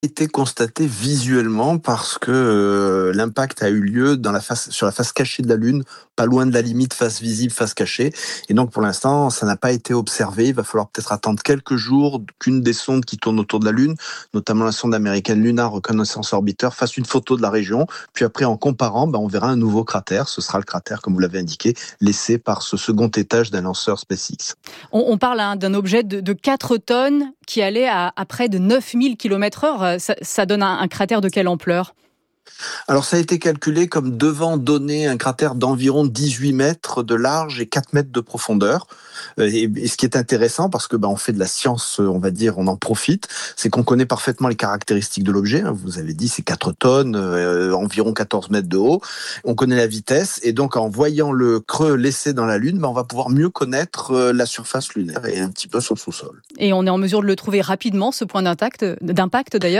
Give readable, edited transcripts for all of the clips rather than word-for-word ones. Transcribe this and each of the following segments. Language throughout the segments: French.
Été constaté visuellement parce que l'impact a eu lieu sur la face cachée de la Lune, pas loin de la limite face visible, face cachée. Et donc pour l'instant, ça n'a pas été observé. Il va falloir peut-être attendre quelques jours qu'une des sondes qui tournent autour de la Lune, notamment la sonde américaine Lunar Reconnaissance Orbiter, fasse une photo de la région. Puis après, en comparant, on verra un nouveau cratère. Ce sera le cratère, comme vous l'avez indiqué, laissé par ce second étage d'un lanceur SpaceX. On parle d'un objet de 4 tonnes qui allait à près de 9000 km/h. Ça donne un cratère de quelle ampleur ? Alors ça a été calculé comme devant donner un cratère d'environ 18 mètres de large et 4 mètres de profondeur. Et ce qui est intéressant, parce que on fait de la science, on va dire, on en profite, c'est qu'on connaît parfaitement les caractéristiques de l'objet. Vous avez dit, c'est 4 tonnes, environ 14 mètres de haut. On connaît la vitesse, et donc en voyant le creux laissé dans la Lune, on va pouvoir mieux connaître la surface lunaire et un petit peu son sous-sol. Et on est en mesure de le trouver rapidement, ce point d'impact d'ailleurs ?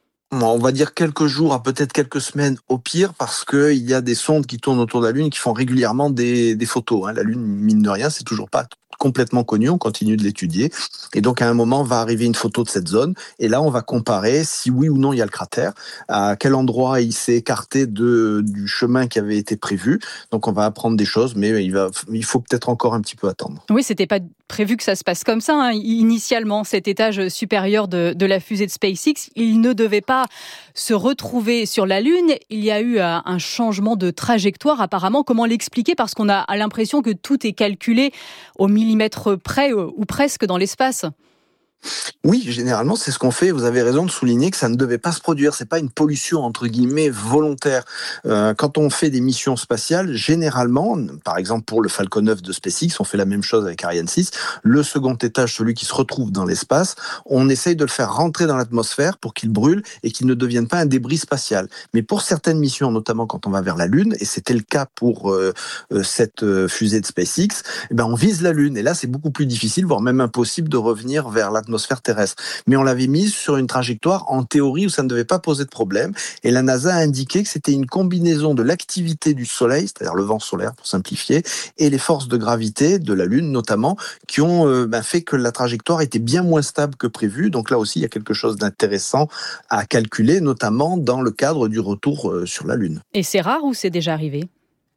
On va dire quelques jours à peut-être quelques semaines au pire, parce qu'il y a des sondes qui tournent autour de la Lune qui font régulièrement des photos. La Lune, mine de rien, c'est toujours pas complètement connu, on continue de l'étudier. Et donc à un moment va arriver une photo de cette zone, et là on va comparer si oui ou non il y a le cratère, à quel endroit il s'est écarté du chemin qui avait été prévu. Donc on va apprendre des choses, mais il faut peut-être encore un petit peu attendre. Oui, c'était pas prévu que ça se passe comme ça. Initialement, cet étage supérieur de la fusée de SpaceX, il ne devait pas se retrouver sur la Lune. Il y a eu un changement de trajectoire apparemment. Comment l'expliquer ? Parce qu'on a l'impression que tout est calculé au millimètre près ou presque dans l'espace. Oui, généralement, c'est ce qu'on fait. Vous avez raison de souligner que ça ne devait pas se produire. C'est pas une pollution, entre guillemets, volontaire. Quand on fait des missions spatiales, généralement, par exemple pour le Falcon 9 de SpaceX, on fait la même chose avec Ariane 6. Le second étage, celui qui se retrouve dans l'espace, on essaye de le faire rentrer dans l'atmosphère pour qu'il brûle et qu'il ne devienne pas un débris spatial. Mais pour certaines missions, notamment quand on va vers la Lune, et c'était le cas pour cette fusée de SpaceX, on vise la Lune. Et là, c'est beaucoup plus difficile, voire même impossible de revenir vers l'atmosphère terrestre. Mais on l'avait mise sur une trajectoire en théorie où ça ne devait pas poser de problème. Et la NASA a indiqué que c'était une combinaison de l'activité du Soleil, c'est-à-dire le vent solaire pour simplifier, et les forces de gravité de la Lune notamment, qui ont fait que la trajectoire était bien moins stable que prévu. Donc là aussi, il y a quelque chose d'intéressant à calculer, notamment dans le cadre du retour sur la Lune. Et c'est rare ou c'est déjà arrivé ?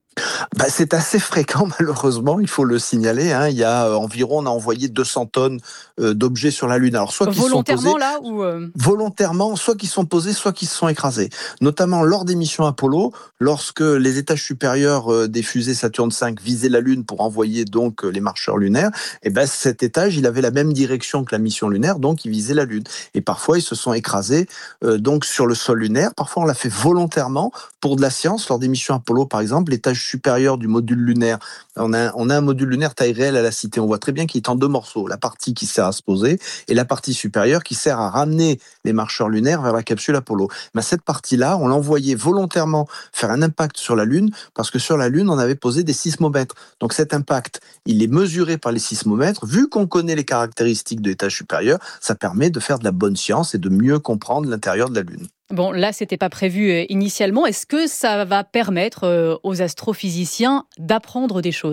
C'est assez fréquent, malheureusement, il faut le signaler. Il y a environ, on a envoyé 200 tonnes d'objets sur la Lune. Alors, soit qu'ils sont posés, là ou volontairement, soit qu'ils sont posés, soit qu'ils se sont écrasés. Notamment lors des missions Apollo, lorsque les étages supérieurs des fusées Saturne V visaient la Lune pour envoyer donc les marcheurs lunaires, cet étage, il avait la même direction que la mission lunaire, donc il visait la Lune. Et parfois, ils se sont écrasés donc sur le sol lunaire. Parfois, on l'a fait volontairement pour de la science. Lors des missions Apollo, par exemple, l'étage supérieur du module lunaire, on a un module lunaire taille réelle à la Cité. On voit très bien qu'il est en 2 morceaux. La partie qui sert à se poser et la partie supérieure qui sert à ramener les marcheurs lunaires vers la capsule Apollo. Cette partie-là, on l'envoyait volontairement faire un impact sur la Lune, parce que sur la Lune, on avait posé des sismomètres. Donc cet impact, il est mesuré par les sismomètres. Vu qu'on connaît les caractéristiques de l'étage supérieur, ça permet de faire de la bonne science et de mieux comprendre l'intérieur de la Lune. Bon, là, c'était pas prévu initialement. Est-ce que ça va permettre aux astrophysiciens d'apprendre des choses ?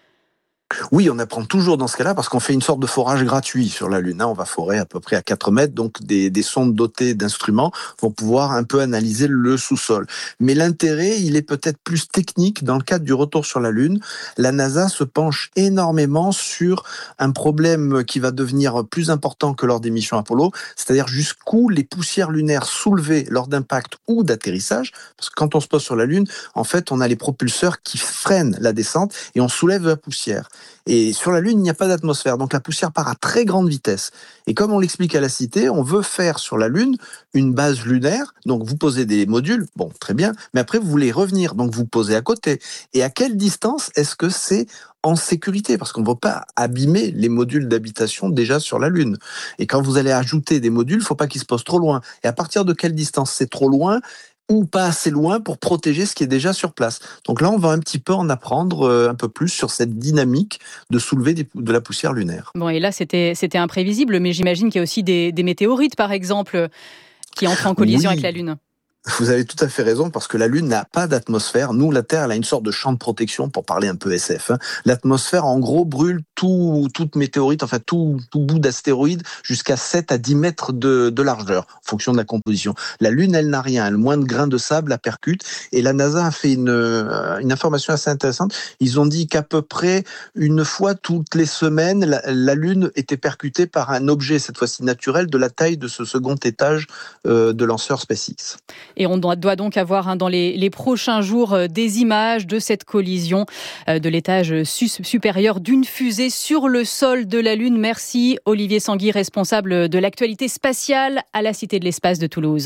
Oui, on apprend toujours dans ce cas-là, parce qu'on fait une sorte de forage gratuit sur la Lune. On va forer à peu près à 4 mètres, donc des sondes dotées d'instruments vont pouvoir un peu analyser le sous-sol. Mais l'intérêt, il est peut-être plus technique. Dans le cadre du retour sur la Lune, la NASA se penche énormément sur un problème qui va devenir plus important que lors des missions Apollo, c'est-à-dire jusqu'où les poussières lunaires soulevées lors d'impact ou d'atterrissage, parce que quand on se pose sur la Lune, en fait, on a les propulseurs qui freinent la descente et on soulève la poussière. Et sur la Lune, il n'y a pas d'atmosphère, donc la poussière part à très grande vitesse. Et comme on l'explique à la Cité, on veut faire sur la Lune une base lunaire, donc vous posez des modules, bon, très bien, mais après vous voulez revenir, donc vous posez à côté. Et à quelle distance est-ce que c'est en sécurité, parce qu'on ne veut pas abîmer les modules d'habitation déjà sur la Lune. Et quand vous allez ajouter des modules, il ne faut pas qu'ils se posent trop loin. Et à partir de quelle distance c'est trop loin ou pas assez loin pour protéger ce qui est déjà sur place. Donc là, on va un petit peu en apprendre un peu plus sur cette dynamique de soulever de la poussière lunaire. Bon, et là, c'était imprévisible, mais j'imagine qu'il y a aussi des météorites, par exemple, qui entrent en collision avec la Lune. Vous avez tout à fait raison, parce que la Lune n'a pas d'atmosphère. Nous, la Terre, elle a une sorte de champ de protection, pour parler un peu SF. L'atmosphère, en gros, brûle toute météorite, enfin tout bout d'astéroïde, jusqu'à 7 à 10 mètres de largeur, en fonction de la composition. La Lune, elle n'a rien. Elle a moins de grains de sable, la percute. Et la NASA a fait une information assez intéressante. Ils ont dit qu'à peu près une fois toutes les semaines, la Lune était percutée par un objet, cette fois-ci naturel, de la taille de ce second étage de lanceur SpaceX. Et on doit donc avoir dans les prochains jours des images de cette collision de l'étage supérieur d'une fusée sur le sol de la Lune. Merci Olivier Sanguy, responsable de l'actualité spatiale à la Cité de l'Espace de Toulouse.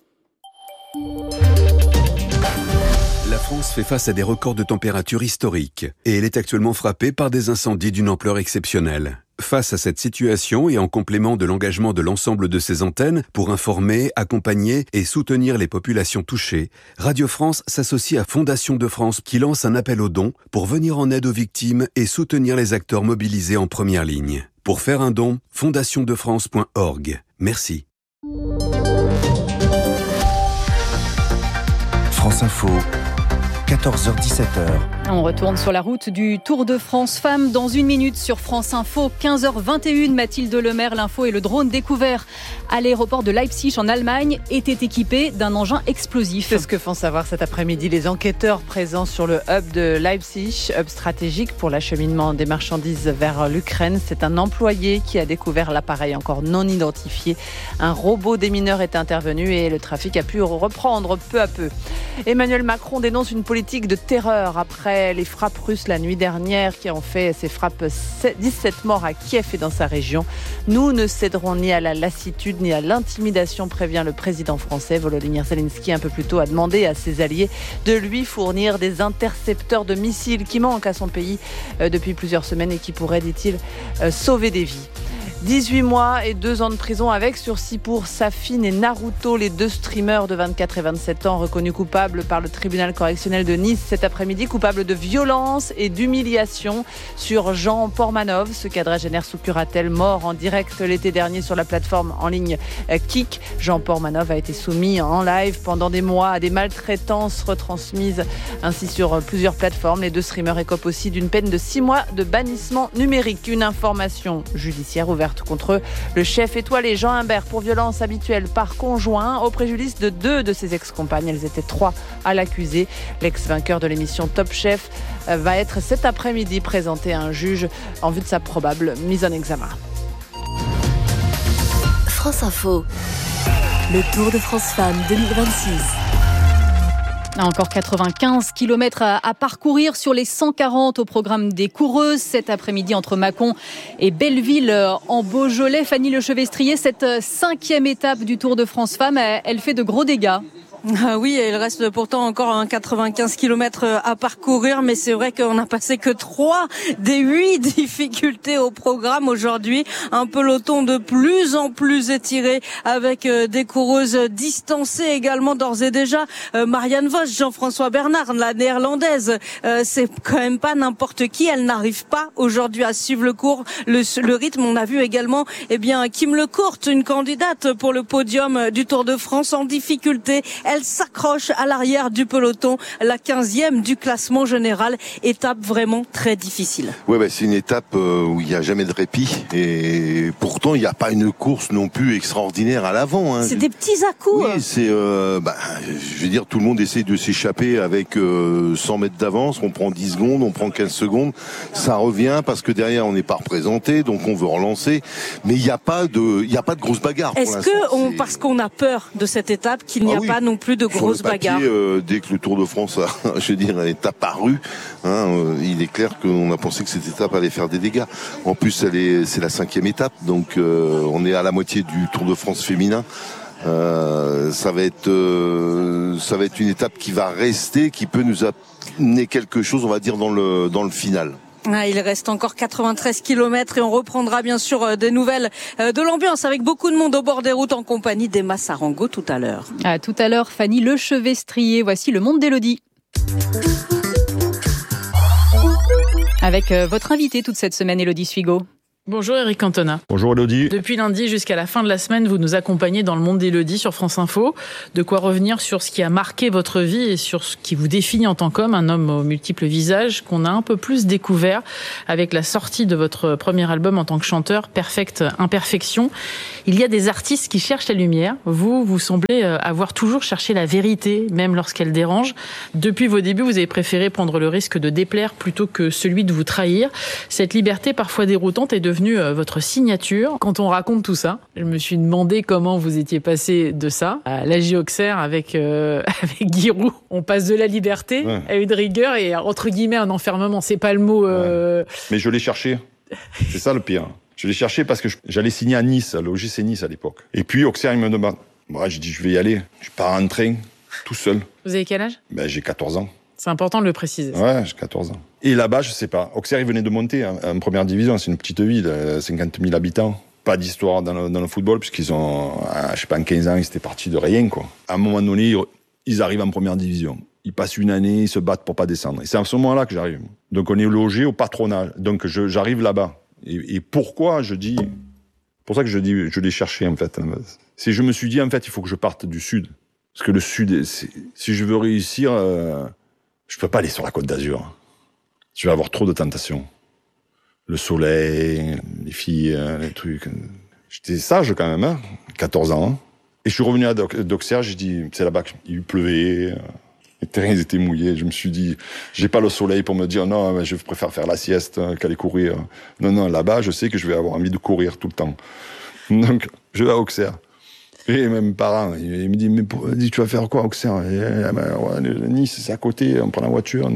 La France fait face à des records de température historiques et elle est actuellement frappée par des incendies d'une ampleur exceptionnelle. Face à cette situation et en complément de l'engagement de l'ensemble de ses antennes pour informer, accompagner et soutenir les populations touchées, Radio France s'associe à Fondation de France qui lance un appel aux dons pour venir en aide aux victimes et soutenir les acteurs mobilisés en première ligne. Pour faire un don, fondationdefrance.org. Merci. France Info, 14h-17h. On retourne sur la route du Tour de France Femmes dans une minute sur France Info. 15h21, Mathilde Lemaire, l'info et le drone découvert à l'aéroport de Leipzig en Allemagne était équipé d'un engin explosif. C'est ce que font savoir cet après-midi les enquêteurs présents sur le hub de Leipzig, hub stratégique pour l'acheminement des marchandises vers l'Ukraine. C'est un employé qui a découvert l'appareil encore non identifié. Un robot démineur est intervenu et le trafic a pu reprendre peu à peu. Emmanuel Macron dénonce une politique de terreur après les frappes russes la nuit dernière qui ont fait ces frappes 17 morts à Kiev et dans sa région. Nous ne céderons ni à la lassitude ni à l'intimidation, prévient le président français. Volodymyr Zelensky un peu plus tôt a demandé à ses alliés de lui fournir des intercepteurs de missiles qui manquent à son pays depuis plusieurs semaines et qui pourraient, dit-il, sauver des vies. 18 mois et 2 ans de prison avec sursis pour Safin et Naruto, les deux streamers de 24 et 27 ans reconnus coupables par le tribunal correctionnel de Nice cet après-midi, coupables de violence et d'humiliation sur Jean Portmanov, ce quadragénaire sous curatelle mort en direct l'été dernier sur la plateforme en ligne Kik. Jean Portmanov a été soumis en live pendant des mois à des maltraitances retransmises ainsi sur plusieurs plateformes. Les deux streamers écopent aussi d'une peine de 6 mois de bannissement numérique. Une information judiciaire ouverte contre le chef étoilé Jean Imbert pour violence habituelle par conjoint au préjudice de 2 de ses ex-compagnes. Elles étaient 3 à l'accuser. L'ex-vainqueur de l'émission Top Chef va être cet après-midi présenté à un juge en vue de sa probable mise en examen. France Info, le Tour de France Femmes 2026. Encore 95 km à parcourir sur les 140 au programme des coureuses cet après-midi entre Mâcon et Belleville en Beaujolais. Fanny Lechevestrier, cette 5e étape du Tour de France Femmes, elle fait de gros dégâts. Oui, il reste pourtant encore 95 km à parcourir, mais c'est vrai qu'on n'a passé que 3 des 8 difficultés au programme aujourd'hui. Un peloton de plus en plus étiré avec des coureuses distancées également d'ores et déjà. Marianne Vos, Jean-François Bernard, la néerlandaise, c'est quand même pas n'importe qui. Elle n'arrive pas aujourd'hui à suivre le rythme. On a vu également, Kim Lecourt, une candidate pour le podium du Tour de France en difficulté. Elle s'accroche à l'arrière du peloton, la 15e du classement général. Étape vraiment très difficile. Ouais, c'est une étape où il n'y a jamais de répit et pourtant il n'y a pas une course non plus extraordinaire à l'avant. C'est des petits à-coups. Oui, c'est, je veux dire, tout le monde essaie de s'échapper avec 100 mètres d'avance. On prend 10 secondes, on prend 15 secondes. Ça revient parce que derrière on n'est pas représenté, donc on veut relancer. Mais il n'y a pas de grosse bagarre. Est-ce que parce qu'on a peur de cette étape, qu'il n'y a pas non plus de grosses bagarres? Dès que le Tour de France est apparu, il est clair qu'on a pensé que cette étape allait faire des dégâts. En plus, c'est la 5e étape, donc on est à la moitié du Tour de France féminin. Ça va être une étape qui va rester, qui peut nous amener quelque chose, on va dire, dans le final. Il reste encore 93 km et on reprendra bien sûr des nouvelles de l'ambiance avec beaucoup de monde au bord des routes en compagnie d'Emma Sarango tout à l'heure. À tout à l'heure, Fanny Lechevestrier. Voici le monde d'Élodie. Avec votre invitée toute cette semaine, Élodie Suigo. Bonjour Eric Cantona. Bonjour Elodie. Depuis lundi jusqu'à la fin de la semaine, vous nous accompagnez dans le monde d'Elodie sur France Info. De quoi revenir sur ce qui a marqué votre vie et sur ce qui vous définit en tant qu'homme, un homme aux multiples visages qu'on a un peu plus découvert avec la sortie de votre premier album en tant que chanteur, Perfect Imperfection. Il y a des artistes qui cherchent la lumière. Vous semblez avoir toujours cherché la vérité, même lorsqu'elle dérange. Depuis vos débuts, vous avez préféré prendre le risque de déplaire plutôt que celui de vous trahir. Cette liberté parfois déroutante est devenue votre signature. Quand on raconte tout ça, je me suis demandé comment vous étiez passé de ça à l'AJ Auxerre avec Giroud. On passe de la liberté à une rigueur et entre guillemets un enfermement. C'est pas le mot. Mais je l'ai cherché. C'est ça le pire. Je l'ai cherché parce que j'allais signer à Nice, à l'OGC Nice à l'époque. Et puis Auxerre, il me demande. Moi, je dis je vais y aller. Je pars en train, tout seul. Vous avez quel âge ? J'ai 14 ans. C'est important de le préciser. Ouais, j'ai 14 ans. Et là-bas, je sais pas. Auxerre, il venait de monter en première division. C'est une petite ville, 50 000 habitants. Pas d'histoire dans le football, puisqu'ils ont, je sais pas, en 15 ans, ils étaient partis de rien, quoi. À un moment donné, ils arrivent en première division. Ils passent une année, ils se battent pour pas descendre. Et c'est à ce moment-là que j'arrive. Donc, on est logé au patronat. Donc, j'arrive là-bas. Et pourquoi je dis... Pour ça que je dis, je l'ai cherché, en fait. C'est je me suis dit, en fait, il faut que je parte du Sud. Parce que le Sud, si je veux réussir... Je peux pas aller sur la Côte d'Azur. Je vais avoir trop de tentations. Le soleil, les filles, les trucs. J'étais sage quand même, 14 ans. Et je suis revenu à d'Auxerre, j'ai dit, c'est là-bas qu'il pleuvait, les terrains étaient mouillés. Je me suis dit, j'ai pas le soleil pour me dire, non, je préfère faire la sieste qu'aller courir. Non, là-bas, je sais que je vais avoir envie de courir tout le temps. Donc, je vais à Auxerre. Et mes parents, ils me disent, mais tu vas faire quoi, Auxerre? Nice, c'est à côté, on prend la voiture.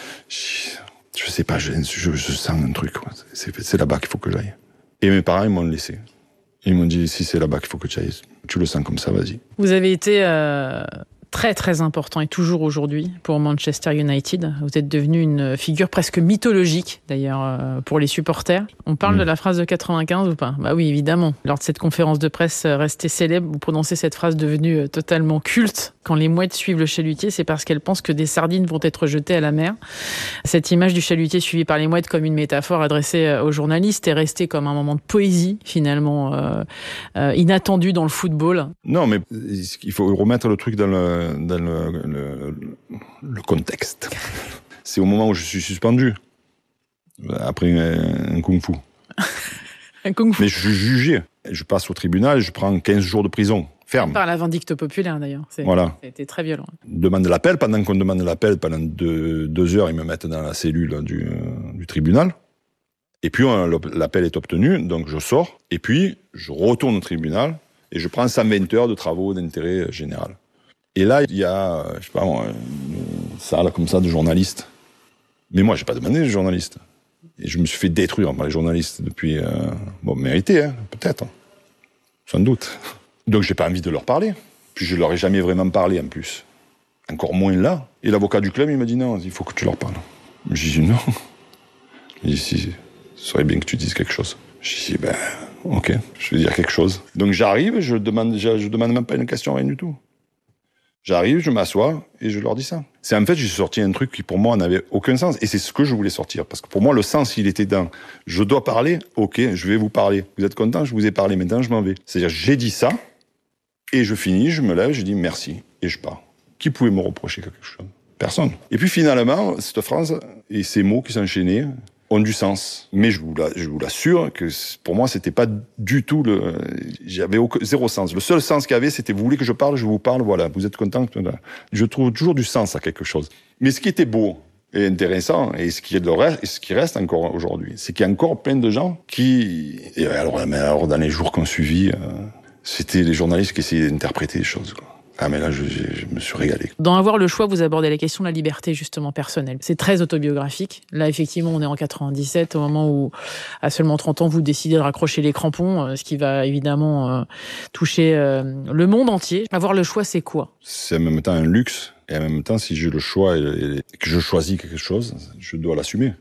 Je sais pas, je sens un truc. C'est là-bas qu'il faut que j'aille. Et mes parents, ils m'ont laissé. Ils m'ont dit, si c'est là-bas qu'il faut que tu ailles, tu le sens comme ça, vas-y. Vous avez été très très important et toujours aujourd'hui pour Manchester United. Vous êtes devenu une figure presque mythologique d'ailleurs pour les supporters. On parle de la phrase de 95 ou pas ? Bah oui, évidemment. Lors de cette conférence de presse restée célèbre, vous prononcez cette phrase devenue totalement culte. Quand les mouettes suivent le chalutier, c'est parce qu'elles pensent que des sardines vont être jetées à la mer. Cette image du chalutier suivi par les mouettes comme une métaphore adressée aux journalistes est restée comme un moment de poésie finalement inattendu dans le football. Non, mais il faut remettre le truc dans le contexte. C'est au moment où je suis suspendu après un kung-fu. Un kung-fu. Mais je suis jugé. Je passe au tribunal et je prends 15 jours de prison. Ferme. Par la vindicte populaire d'ailleurs. Voilà. C'était très violent. Demande l'appel. Pendant qu'on demande l'appel, pendant 2 heures, ils me mettent dans la cellule du tribunal. Et puis l'appel est obtenu, donc je sors. Et puis je retourne au tribunal et je prends 120 heures de travaux d'intérêt général. Et là, il y a, je sais pas moi, une salle comme ça de journalistes. Mais moi, j'ai pas demandé de journalistes. Et je me suis fait détruire par les journalistes depuis... mérité, peut-être. Sans doute. Donc, j'ai pas envie de leur parler. Puis, je leur ai jamais vraiment parlé, en plus. Encore moins là. Et l'avocat du club, il m'a dit, non, il faut que tu leur parles. J'ai dit, non. Il dit, si, ce serait bien que tu dises quelque chose. J'ai dit, ok, je vais dire quelque chose. Donc, j'arrive, je demande même pas une question, rien du tout. J'arrive, je m'assois et je leur dis ça. C'est en fait, j'ai sorti un truc qui pour moi n'avait aucun sens. Et c'est ce que je voulais sortir. Parce que pour moi, le sens, il était dans je dois parler, ok, je vais vous parler. Vous êtes content, je vous ai parlé, maintenant je m'en vais. C'est-à-dire, j'ai dit ça et je finis, je me lève, je dis merci et je pars. Qui pouvait me reprocher quelque chose ? Personne. Et puis finalement, cette phrase et ces mots qui s'enchaînaient ont du sens. Mais je vous l'assure que pour moi, c'était pas du tout j'avais zéro sens. Le seul sens qu'il y avait, c'était vous voulez que je parle, je vous parle, voilà. Vous êtes content? Je trouve toujours du sens à quelque chose. Mais ce qui était beau et intéressant, et ce qui reste encore aujourd'hui, c'est qu'il y a encore plein de gens qui, et alors dans les jours qu'on suivi, c'était les journalistes qui essayaient d'interpréter les choses, quoi. Ah mais là, je me suis régalé. Dans Avoir le choix, vous abordez la question de la liberté justement personnelle. C'est très autobiographique. Là, effectivement, on est en 97, au moment où, à seulement 30 ans, vous décidez de raccrocher les crampons, ce qui va évidemment toucher le monde entier. Avoir le choix, c'est quoi ? C'est en même temps un luxe, et en même temps, si j'ai le choix et que je choisis quelque chose, je dois l'assumer.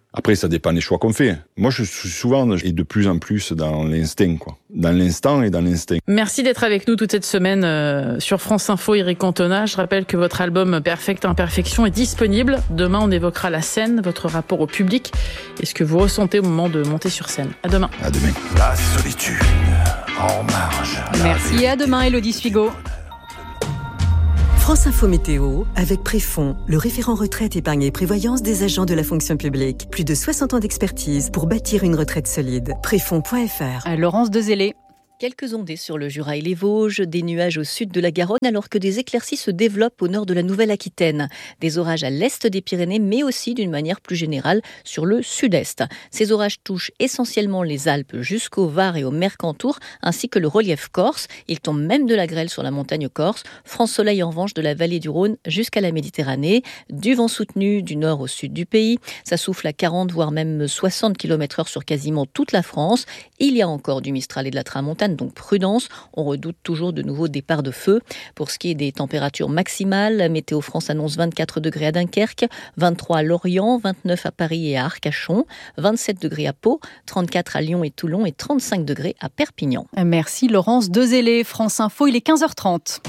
Après, ça dépend des choix qu'on fait. Moi, je suis souvent et de plus en plus dans l'instinct, quoi. Dans l'instant et dans l'instinct. Merci d'être avec nous toute cette semaine sur France Info, Eric Cantona. Je rappelle que votre album Perfecte Imperfection est disponible. Demain, on évoquera la scène, votre rapport au public et ce que vous ressentez au moment de monter sur scène. À demain. À demain. La solitude en marge. Merci, à demain, Élodie Suigo. France Info Météo, avec Préfond, le référent retraite, épargne et prévoyance des agents de la fonction publique. Plus de 60 ans d'expertise pour bâtir une retraite solide. Préfond.fr. Laurence Dezélé. Quelques ondées sur le Jura et les Vosges, des nuages au sud de la Garonne, alors que des éclaircies se développent au nord de la Nouvelle-Aquitaine. Des orages à l'est des Pyrénées, mais aussi d'une manière plus générale sur le sud-est. Ces orages touchent essentiellement les Alpes jusqu'au Var et au Mercantour, ainsi que le relief corse. Il tombe même de la grêle sur la montagne corse. Franc soleil en revanche de la vallée du Rhône jusqu'à la Méditerranée. Du vent soutenu du nord au sud du pays. Ça souffle à 40 voire même 60 km/h sur quasiment toute la France. Il y a encore du Mistral et de la Tramontane, donc prudence, on redoute toujours de nouveaux départs de feu. Pour ce qui est des températures maximales, Météo France annonce 24 degrés à Dunkerque, 23 à Lorient, 29 à Paris et à Arcachon, 27 degrés à Pau, 34 à Lyon et Toulon et 35 degrés à Perpignan. Merci Laurence Dezélé. France Info, il est 15h30.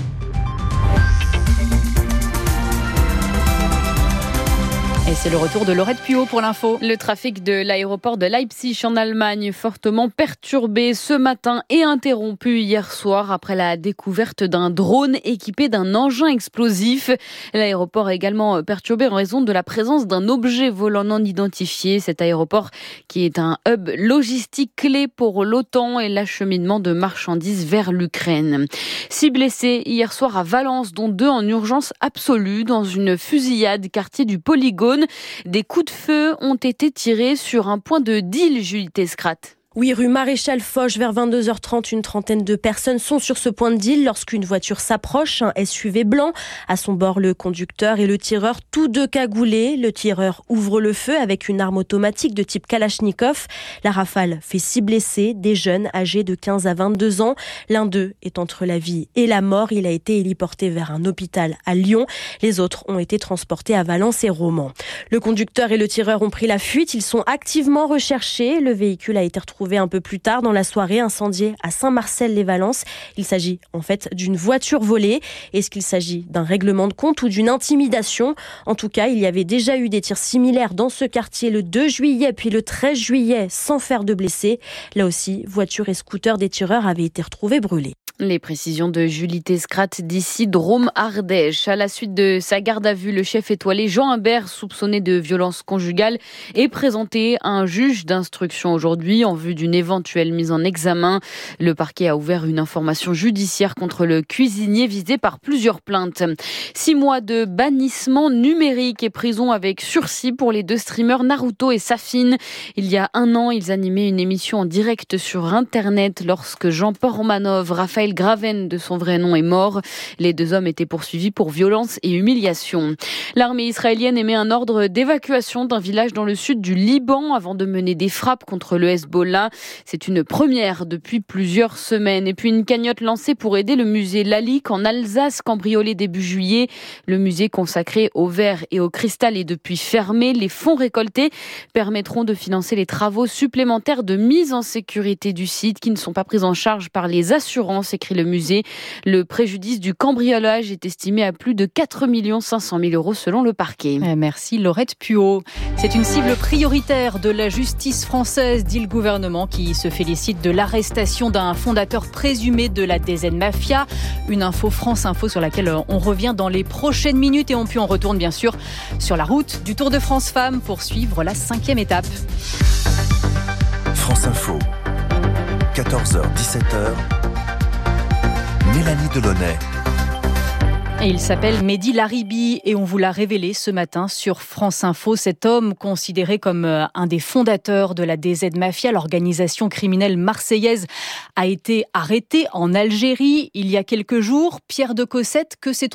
Et c'est le retour de Laurette Puot pour l'info. Le trafic de l'aéroport de Leipzig en Allemagne fortement perturbé ce matin et interrompu hier soir après la découverte d'un drone équipé d'un engin explosif. L'aéroport est également perturbé en raison de la présence d'un objet volant non identifié. Cet aéroport qui est un hub logistique clé pour l'OTAN et l'acheminement de marchandises vers l'Ukraine. 6 blessés hier soir à Valence, dont 2 en urgence absolue dans une fusillade quartier du Polygone. Des coups de feu ont été tirés sur un point de deal, Julie Tescrat. Oui, rue Maréchal Foch, vers 22h30, une trentaine de personnes sont sur ce point de deal lorsqu'une voiture s'approche, un SUV blanc. À son bord, le conducteur et le tireur, tous deux cagoulés. Le tireur ouvre le feu avec une arme automatique de type Kalachnikov. La rafale fait 6 blessés, des jeunes âgés de 15 à 22 ans. L'un d'eux est entre la vie et la mort. Il a été héliporté vers un hôpital à Lyon. Les autres ont été transportés à Valence et Romans. Le conducteur et le tireur ont pris la fuite. Ils sont activement recherchés. Le véhicule a été retrouvé un peu plus tard dans la soirée, incendié à Saint-Marcel-les-Valences. Il s'agit en fait d'une voiture volée. Est-ce qu'il s'agit d'un règlement de compte ou d'une intimidation ? En tout cas, il y avait déjà eu des tirs similaires dans ce quartier le 2 juillet puis le 13 juillet sans faire de blessés. Là aussi, voiture et scooter des tireurs avaient été retrouvés brûlés. Les précisions de Julie Tescrat d'ici Drôme-Ardèche. À la suite de sa garde à vue, le chef étoilé Jean Imbert, soupçonné de violence conjugale, est présenté à un juge d'instruction aujourd'hui en vue d'une éventuelle mise en examen. Le parquet a ouvert une information judiciaire contre le cuisinier visé par plusieurs plaintes. 6 mois de bannissement numérique et prison avec sursis pour les 2 streamers Naruto et Safin. Il y a 1 an, ils animaient une émission en direct sur Internet lorsque Jean-Paul Romanov, Raphaël Graven, de son vrai nom, est mort. Les 2 hommes étaient poursuivis pour violence et humiliation. L'armée israélienne émet un ordre d'évacuation d'un village dans le sud du Liban avant de mener des frappes contre le Hezbollah. C'est une première depuis plusieurs semaines. Et puis une cagnotte lancée pour aider le musée Lalique en Alsace, cambriolé début juillet. Le musée consacré au verre et au cristal est depuis fermé. Les fonds récoltés permettront de financer les travaux supplémentaires de mise en sécurité du site qui ne sont pas pris en charge par les assurances, écrit le musée. Le préjudice du cambriolage est estimé à plus de 4 500 000 € selon le parquet. Merci Laurette Puot. C'est une cible prioritaire de la justice française, dit le gouvernement, qui se félicite de l'arrestation d'un fondateur présumé de la DZ Mafia. Une info France Info sur laquelle on revient dans les prochaines minutes et puis on retourne bien sûr sur la route du Tour de France Femmes pour suivre la 5e étape. France Info, 14h-17h, Mélanie Delaunay. Et il s'appelle Mehdi Laribi et on vous l'a révélé ce matin sur France Info. Cet homme, considéré comme un des fondateurs de la DZ Mafia, l'organisation criminelle marseillaise, a été arrêté en Algérie il y a quelques jours. Pierre de Cossette, que sait-on sur lui ?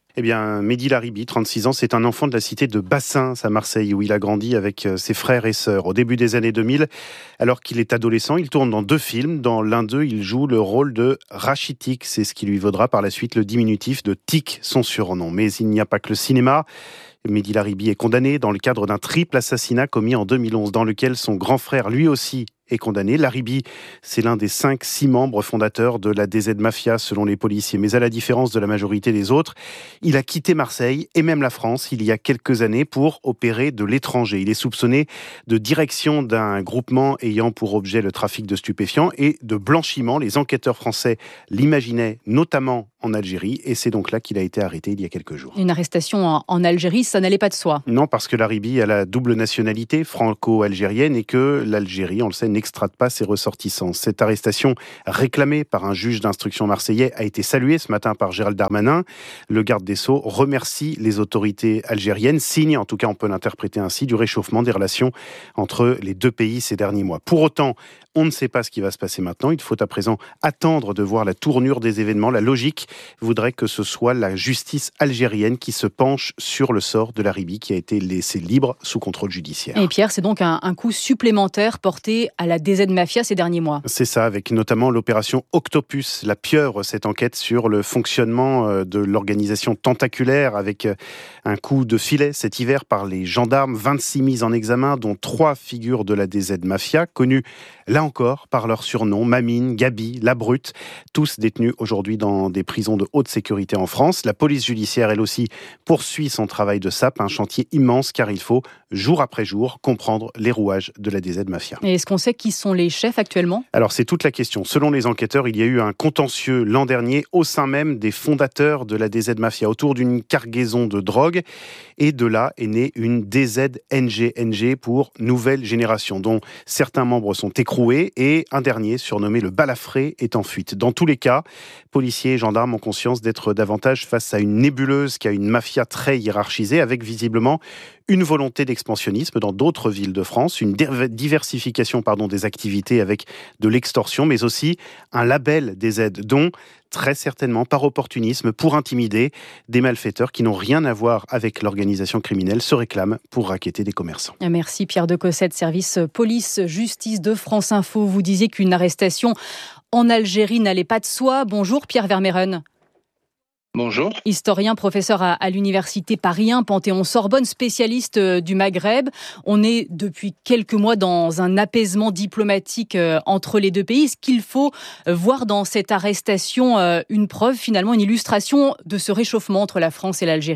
Eh bien, Mehdi Laribi, 36 ans, c'est un enfant de la cité de Bassins à Marseille, où il a grandi avec ses frères et sœurs. Au début des années 2000, alors qu'il est adolescent, il tourne dans 2 films. Dans l'un d'eux, il joue le rôle de Rachitik. C'est ce qui lui vaudra par la suite le diminutif de Tik, son surnom. Mais il n'y a pas que le cinéma. Mehdi Laribi est condamné dans le cadre d'un triple assassinat commis en 2011, dans lequel son grand frère, lui aussi, est condamné. Laribi, c'est l'un des 5-6 membres fondateurs de la DZ Mafia, selon les policiers. Mais à la différence de la majorité des autres, il a quitté Marseille et même la France il y a quelques années pour opérer de l'étranger. Il est soupçonné de direction d'un groupement ayant pour objet le trafic de stupéfiants et de blanchiment. Les enquêteurs français l'imaginaient notamment en Algérie et c'est donc là qu'il a été arrêté il y a quelques jours. Une arrestation en Algérie, ça n'allait pas de soi. Non, parce que Laribi a la double nationalité franco-algérienne et que l'Algérie, on le sait, n'extrade pas ses ressortissants. Cette arrestation réclamée par un juge d'instruction marseillais a été saluée ce matin par Gérald Darmanin. Le garde des Sceaux remercie les autorités algériennes, signe, en tout cas on peut l'interpréter ainsi, du réchauffement des relations entre les 2 pays ces derniers mois. Pour autant, on ne sait pas ce qui va se passer maintenant. Il faut à présent attendre de voir la tournure des événements. La logique voudrait que ce soit la justice algérienne qui se penche sur le sort de Laribi, qui a été laissé libre sous contrôle judiciaire. Et Pierre, c'est donc un coup supplémentaire porté à la DZ Mafia ces derniers mois. C'est ça, avec notamment l'opération Octopus, la pieuvre, cette enquête sur le fonctionnement de l'organisation tentaculaire, avec un coup de filet cet hiver par les gendarmes, 26 mises en examen, dont 3 figures de la DZ Mafia, connues là encore par leur surnom, Mamine, Gabi, La Brute, tous détenus aujourd'hui dans des prisons de haute sécurité en France. La police judiciaire, elle aussi, poursuit son travail de sape, un chantier immense car il faut, jour après jour, comprendre les rouages de la DZ Mafia. Et est-ce qu'on sait qui sont les chefs actuellement ? Alors c'est toute la question. Selon les enquêteurs, il y a eu un contentieux l'an dernier au sein même des fondateurs de la DZ Mafia autour d'une cargaison de drogue. Et de là est née une DZNG pour Nouvelle Génération, dont certains membres sont écroués et un dernier, surnommé le Balafré, est en fuite. Dans tous les cas, policiers et gendarmes ont conscience d'être davantage face à une nébuleuse qu'à une mafia très hiérarchisée, avec visiblement une volonté d'expansionnisme dans d'autres villes de France, une diversification des activités avec de l'extorsion, mais aussi un label des aides, dont très certainement par opportunisme, pour intimider des malfaiteurs qui n'ont rien à voir avec l'organisation criminelle, se réclament pour racketter des commerçants. Merci Pierre de Cossette, service police-justice de France Info. Vous disiez qu'une arrestation en Algérie n'allait pas de soi. Bonjour Pierre Vermeyren. Bonjour. Historien, professeur à l'université Paris 1, Panthéon-Sorbonne, spécialiste du Maghreb. On est depuis quelques mois dans un apaisement diplomatique entre les 2 pays. Est-ce qu'il faut voir dans cette arrestation une preuve, finalement, une illustration de ce réchauffement entre la France et l'Algérie ?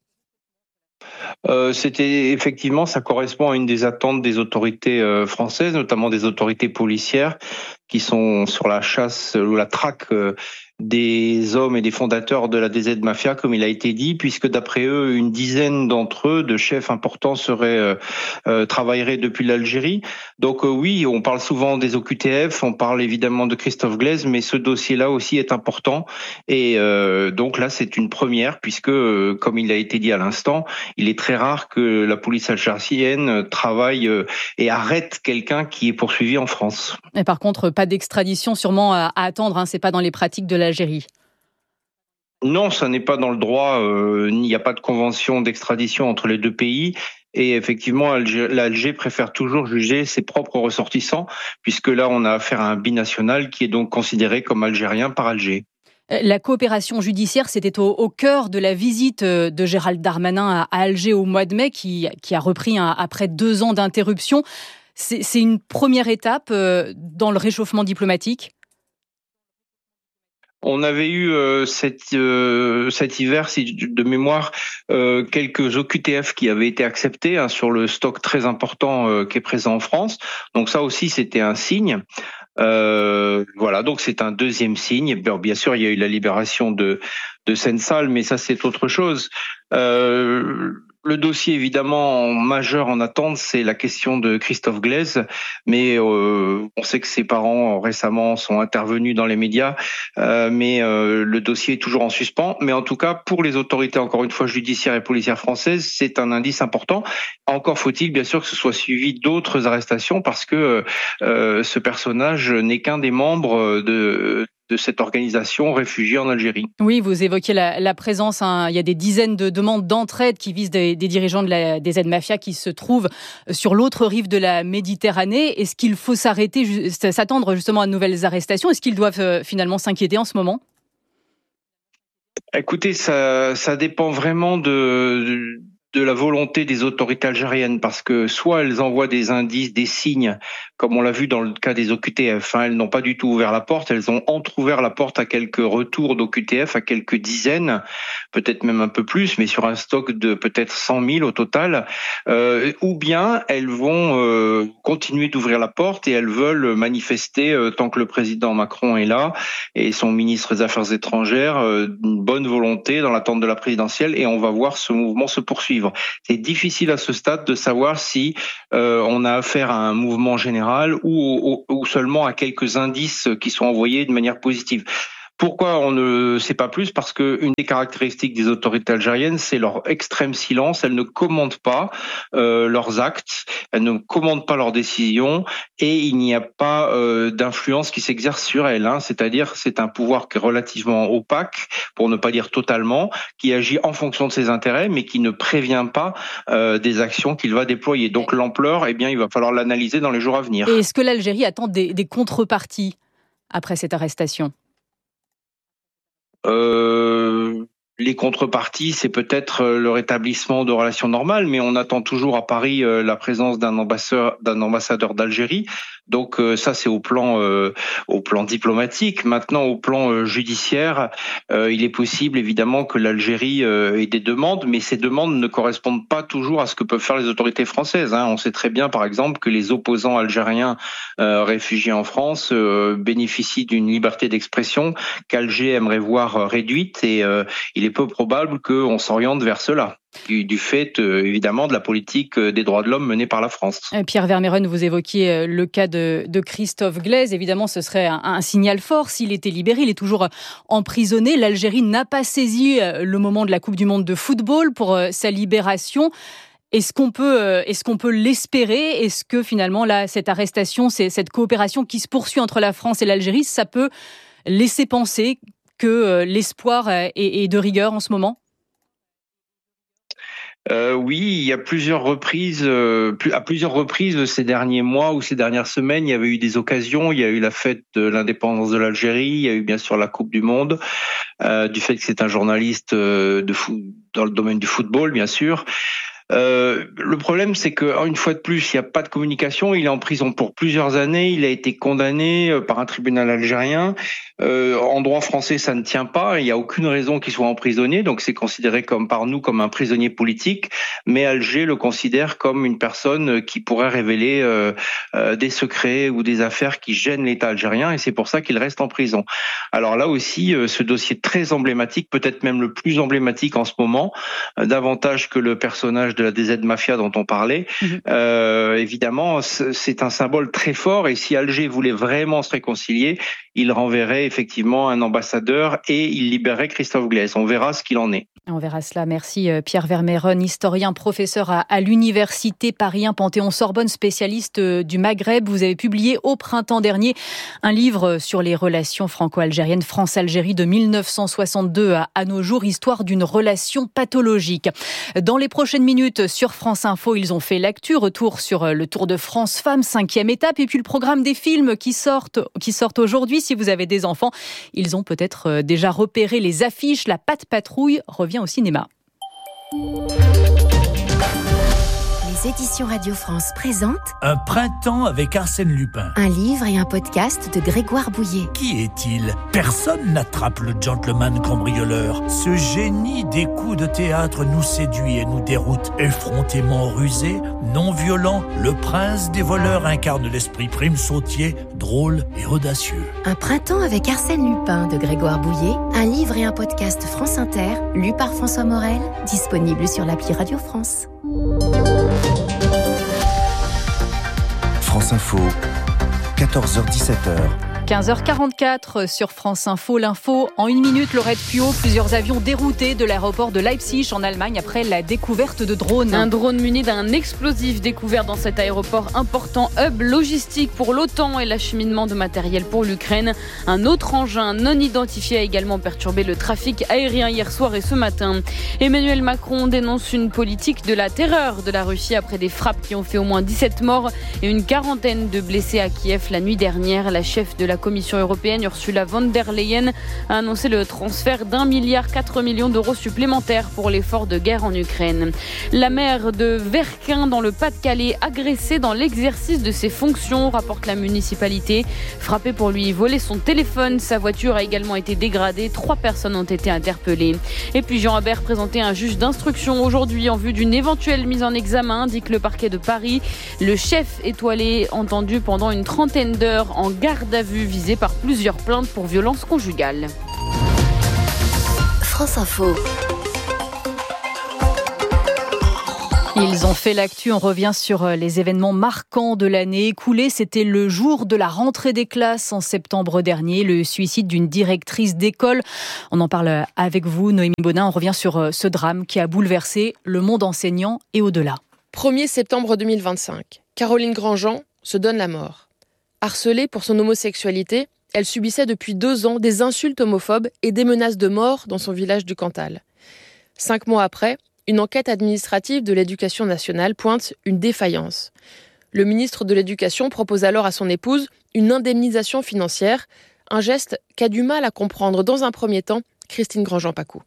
C'était effectivement, ça correspond à une des attentes des autorités françaises, notamment des autorités policières, qui sont sur la chasse ou la traque des hommes et des fondateurs de la DZ Mafia, comme il a été dit, puisque d'après eux, une dizaine d'entre eux, de chefs importants, travailleraient depuis l'Algérie. Donc oui, on parle souvent des OQTF, on parle évidemment de Christophe Glaise, mais ce dossier-là aussi est important. Et donc là, c'est une première, puisque, comme il a été dit à l'instant, il est très rare que la police algérienne travaille et arrête quelqu'un qui est poursuivi en France. Et par contre, pas d'extradition sûrement à attendre, c'est pas dans les pratiques de l'Algérie. Non, ça n'est pas dans le droit, il n'y a pas de convention d'extradition entre les 2 pays. Et effectivement, l'Alger préfère toujours juger ses propres ressortissants, puisque là, on a affaire à un binational qui est donc considéré comme algérien par Alger. La coopération judiciaire, c'était au cœur de la visite de Gérald Darmanin à Alger au mois de mai, qui a repris après 2 ans d'interruption. C'est une première étape dans le réchauffement diplomatique ? On avait eu cet hiver, de mémoire, quelques OQTF qui avaient été acceptés sur le stock très important qui est présent en France. Donc ça aussi, c'était un signe. Voilà, donc c'est un deuxième signe. Bien sûr, il y a eu la libération de Sensal, mais ça, c'est autre chose. Le dossier évidemment majeur en attente, c'est la question de Christophe Glaise, mais on sait que ses parents récemment sont intervenus dans les médias, mais le dossier est toujours en suspens. Mais en tout cas, pour les autorités, encore une fois, judiciaires et policières françaises, c'est un indice important. Encore faut-il bien sûr que ce soit suivi d'autres arrestations, parce que ce personnage n'est qu'un des membres cette organisation réfugiée en Algérie. Oui, vous évoquez la présence, il y a des dizaines de demandes d'entraide qui visent des dirigeants des aides-mafias qui se trouvent sur l'autre rive de la Méditerranée. Est-ce qu'il faut s'attendre justement à de nouvelles arrestations ? Est-ce qu'ils doivent finalement s'inquiéter en ce moment ? Écoutez, ça dépend vraiment de la volonté des autorités algériennes, parce que soit elles envoient des indices, des signes, comme on l'a vu dans le cas des OQTF, elles n'ont pas du tout ouvert la porte, elles ont entrouvert la porte à quelques retours d'OQTF, à quelques dizaines, peut-être même un peu plus, mais sur un stock de peut-être 100 000 au total, ou bien elles vont continuer d'ouvrir la porte et elles veulent manifester, tant que le président Macron est là, et son ministre des Affaires étrangères, une bonne volonté dans l'attente de la présidentielle, et on va voir ce mouvement se poursuivre. C'est difficile à ce stade de savoir si on a affaire à un mouvement général ou seulement à quelques indices qui sont envoyés de manière positive. Pourquoi on ne sait pas plus ? Parce que une des caractéristiques des autorités algériennes, c'est leur extrême silence. Elles ne commentent pas leurs actes, elles ne commentent pas leurs décisions, et il n'y a pas d'influence qui s'exerce sur elles. C'est-à-dire, c'est un pouvoir qui est relativement opaque, pour ne pas dire totalement, qui agit en fonction de ses intérêts, mais qui ne prévient pas des actions qu'il va déployer. Donc l'ampleur, il va falloir l'analyser dans les jours à venir. Et est-ce que l'Algérie attend des contreparties après cette arrestation ? Les contreparties, c'est peut-être le rétablissement de relations normales, mais on attend toujours à Paris la présence d'un ambassadeur d'Algérie. Donc ça, c'est au plan diplomatique. Maintenant, au plan judiciaire, il est possible évidemment que l'Algérie ait des demandes, mais ces demandes ne correspondent pas toujours à ce que peuvent faire les autorités françaises. On sait très bien, par exemple, que les opposants algériens réfugiés en France bénéficient d'une liberté d'expression qu'Alger aimerait voir réduite, et il est peu probable qu'on s'oriente vers cela, du fait évidemment de la politique des droits de l'homme menée par la France. Pierre Vermeyren, vous évoquiez le cas de Christophe Glaise. Évidemment, ce serait un signal fort s'il était libéré. Il est toujours emprisonné. L'Algérie n'a pas saisi le moment de la Coupe du Monde de football pour sa libération. Est-ce qu'on peut l'espérer ? Est-ce que finalement là, cette arrestation, cette coopération qui se poursuit entre la France et l'Algérie, ça peut laisser penser que l'espoir est de rigueur en ce moment ? Oui, il y a à plusieurs reprises ces derniers mois ou ces dernières semaines, il y avait eu des occasions. Il y a eu la fête de l'indépendance de l'Algérie, il y a eu bien sûr la Coupe du Monde, du fait que c'est un journaliste dans le domaine du football, bien sûr. Le problème, c'est que une fois de plus, il n'y a pas de communication. Il est en prison pour plusieurs années. Il a été condamné par un tribunal algérien. En droit français, ça ne tient pas. Il n'y a aucune raison qu'il soit emprisonné. Donc, c'est considéré par nous comme un prisonnier politique. Mais Alger le considère comme une personne qui pourrait révéler des secrets ou des affaires qui gênent l'État algérien. Et c'est pour ça qu'il reste en prison. Alors là aussi, ce dossier très emblématique, peut-être même le plus emblématique en ce moment, davantage que le personnage de la DZ Mafia dont on parlait, évidemment, c'est un symbole très fort, et si Alger voulait vraiment se réconcilier, il renverrait effectivement un ambassadeur et il libérerait Christophe Glaise. On verra ce qu'il en est. On verra cela. Merci Pierre Vermeyren, historien, professeur à l'université Paris 1 Panthéon-Sorbonne, spécialiste du Maghreb. Vous avez publié au printemps dernier un livre sur les relations franco-algériennes, France-Algérie de 1962 à nos jours, histoire d'une relation pathologique. Dans les prochaines minutes sur France Info, ils ont fait l'actu, retour sur le Tour de France Femmes, 5e étape, et puis le programme des films qui sortent aujourd'hui. Si vous avez des enfants, ils ont peut-être déjà repéré les affiches. La Patte Patrouille revient au cinéma. Les éditions Radio France présentent Un printemps avec Arsène Lupin. un livre et un podcast de Grégoire Bouillet. Qui est-il ? Personne n'attrape le gentleman cambrioleur. Ce génie des coups de théâtre nous séduit et nous déroute. Effrontément rusé, non violent, le prince des voleurs incarne l'esprit prime sautier, drôle et audacieux. Un printemps avec Arsène Lupin de Grégoire Bouillet, un livre et un podcast France Inter, lu par François Morel, disponible sur l'appli Radio France. France Info, 14h-17h, 15h44 sur France Info. L'info en 1 minute. Laurette Puot, plusieurs avions déroutés de l'aéroport de Leipzig en Allemagne après la découverte de drones. Un drone muni d'un explosif découvert dans cet aéroport important, hub logistique pour l'OTAN et l'acheminement de matériel pour l'Ukraine. Un autre engin non identifié a également perturbé le trafic aérien hier soir et ce matin. Emmanuel Macron dénonce une politique de la terreur de la Russie après des frappes qui ont fait au moins 17 morts et une quarantaine de blessés à Kiev la nuit dernière. La chef de la Commission européenne, Ursula von der Leyen, a annoncé le transfert d'1,4 milliard d'euros supplémentaires pour l'effort de guerre en Ukraine. La maire de Verquin, dans le Pas-de-Calais, agressée dans l'exercice de ses fonctions, rapporte la municipalité. Frappée pour lui voler son téléphone, sa voiture a également été dégradée. 3 personnes ont été interpellées. Et puis Jean Habert présenté un juge d'instruction aujourd'hui en vue d'une éventuelle mise en examen, indique le parquet de Paris. Le chef étoilé entendu pendant une trentaine d'heures en garde à vue, visé par plusieurs plaintes pour violences conjugales. France Info. Ils ont fait l'actu, on revient sur les événements marquants de l'année écoulée. C'était le jour de la rentrée des classes en septembre dernier, le suicide d'une directrice d'école. On en parle avec vous, Noémie Bonin. On revient sur ce drame qui a bouleversé le monde enseignant et au-delà. 1er septembre 2025, Caroline Grandjean se donne la mort. Harcelée pour son homosexualité, elle subissait depuis 2 ans des insultes homophobes et des menaces de mort dans son village du Cantal. 5 mois après, une enquête administrative de l'Éducation nationale pointe une défaillance. Le ministre de l'Éducation propose alors à son épouse une indemnisation financière, un geste qu'a du mal à comprendre dans un premier temps Christine Grandjean-Pacou.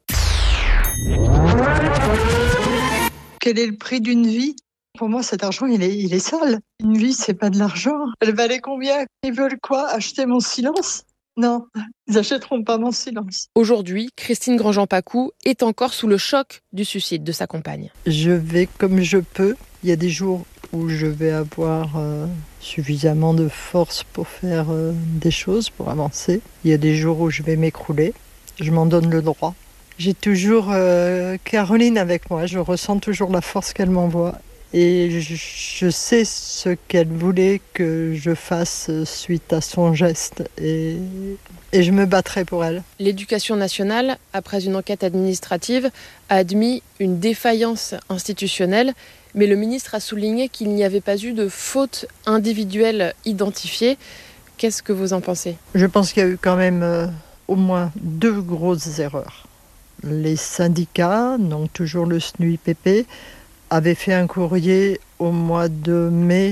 Quel est le prix d'une vie ? Pour moi, cet argent, il est sale. Une vie, c'est pas de l'argent. Elle valait combien ? Ils veulent quoi ? Acheter mon silence ? Non, ils n'achèteront pas mon silence. Aujourd'hui, Christine Grandjean-Pacou est encore sous le choc du suicide de sa compagne. Je vais comme je peux. Il y a des jours où je vais avoir suffisamment de force pour faire des choses, pour avancer. Il y a des jours où je vais m'écrouler. Je m'en donne le droit. J'ai toujours Caroline avec moi. Je ressens toujours la force qu'elle m'envoie. Et je sais ce qu'elle voulait que je fasse suite à son geste et je me battrai pour elle. L'Éducation nationale, après une enquête administrative, a admis une défaillance institutionnelle, mais le ministre a souligné qu'il n'y avait pas eu de faute individuelle identifiée. Qu'est-ce que vous en pensez ? Je pense qu'il y a eu quand même au moins 2 grosses erreurs. Les syndicats, donc toujours le SNUIPP, avait fait un courrier au mois de mai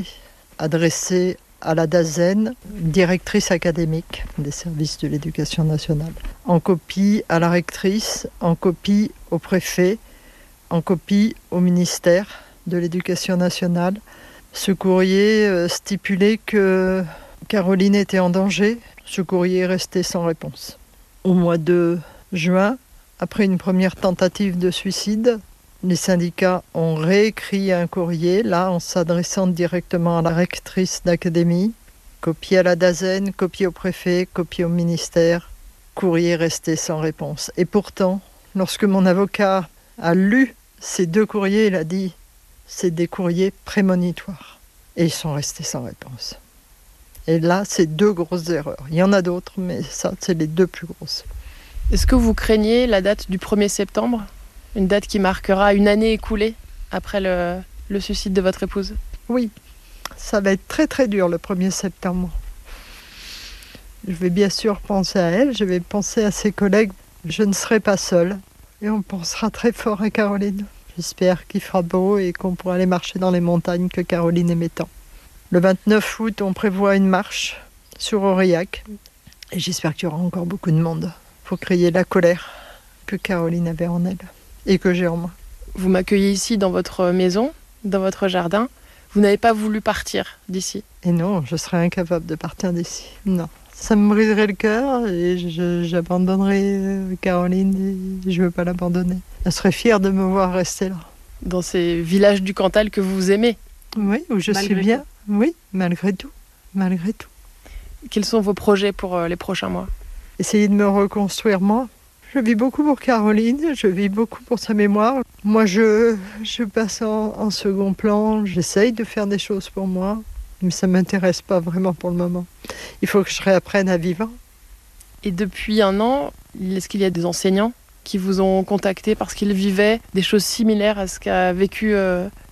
adressé à la DAZEN, directrice académique des services de l'éducation nationale, en copie à la rectrice, en copie au préfet, en copie au ministère de l'éducation nationale. Ce courrier stipulait que Caroline était en danger. Ce courrier est resté sans réponse. Au mois de juin, après une première tentative de suicide, les syndicats ont réécrit un courrier, là, en s'adressant directement à la rectrice d'académie, copie à la DAZEN, copie au préfet, copie au ministère, courrier resté sans réponse. Et pourtant, lorsque mon avocat a lu ces 2 courriers, il a dit « c'est des courriers prémonitoires ». Et ils sont restés sans réponse. Et là, c'est 2 grosses erreurs. Il y en a d'autres, mais ça, c'est les 2 plus grosses. Est-ce que vous craignez la date du 1er septembre ? Une date qui marquera une année écoulée après le suicide de votre épouse ? Oui, ça va être très très dur le 1er septembre. Je vais bien sûr penser à elle, je vais penser à ses collègues. Je ne serai pas seule et on pensera très fort à Caroline. J'espère qu'il fera beau et qu'on pourra aller marcher dans les montagnes que Caroline aimait tant. Le 29 août, on prévoit une marche sur Aurillac et j'espère qu'il y aura encore beaucoup de monde pour crier la colère que Caroline avait en elle. Et que j'ai en moi. Vous m'accueillez ici dans votre maison, dans votre jardin. Vous n'avez pas voulu partir d'ici ? Et non, je serais incapable de partir d'ici. Non, ça me briserait le cœur et j'abandonnerais Caroline et je ne veux pas l'abandonner. Elle serait fière de me voir rester là. Dans ces villages du Cantal que vous aimez ? Oui, où je suis bien. Oui, malgré tout. Malgré tout. Quels sont vos projets pour les prochains mois ? Essayer de me reconstruire moi. Je vis beaucoup pour Caroline, je vis beaucoup pour sa mémoire. Moi, je passe en second plan, j'essaye de faire des choses pour moi. Mais ça ne m'intéresse pas vraiment pour le moment. Il faut que je réapprenne à vivre. Et depuis un an, est-ce qu'il y a des enseignants qui vous ont contacté parce qu'ils vivaient des choses similaires à ce qu'a vécu Caroline ?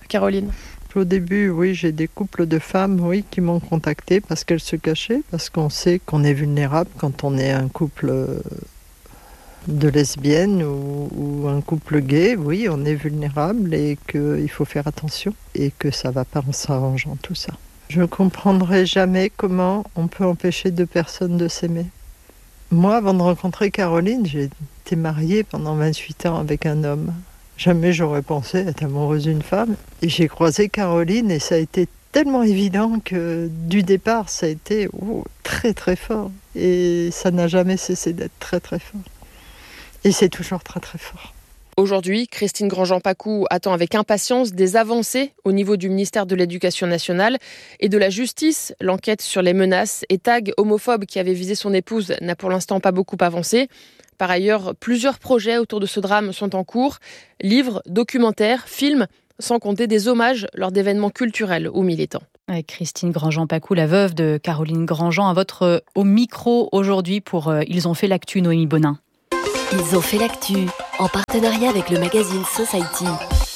Au début, oui, j'ai des couples de femmes qui m'ont contacté parce qu'elles se cachaient, parce qu'on sait qu'on est vulnérable quand on est un couple de lesbiennes ou un couple gay. Oui, on est vulnérable et qu'il faut faire attention et que ça ne va pas en s'arrangeant tout ça. Je ne comprendrai jamais comment on peut empêcher deux personnes de s'aimer. Moi, avant de rencontrer Caroline, j'ai été mariée pendant 28 ans avec un homme. Jamais j'aurais pensé être amoureuse d'une femme. Et j'ai croisé Caroline et ça a été tellement évident que du départ, ça a été très très fort. Et ça n'a jamais cessé d'être très très fort. Et c'est toujours très très fort. Aujourd'hui, Christine Grandjean-Pacou attend avec impatience des avancées au niveau du ministère de l'Éducation nationale et de la Justice. L'enquête sur les menaces et tags homophobes qui avaient visé son épouse n'a pour l'instant pas beaucoup avancé. Par ailleurs, plusieurs projets autour de ce drame sont en cours. Livres, documentaires, films, sans compter des hommages lors d'événements culturels ou militants. Avec Christine Grandjean-Pacou, la veuve de Caroline Grandjean, au micro aujourd'hui pour Ils ont fait l'actu, Noémie Bonin. Ils ont fait l'actu, en partenariat avec le magazine Society.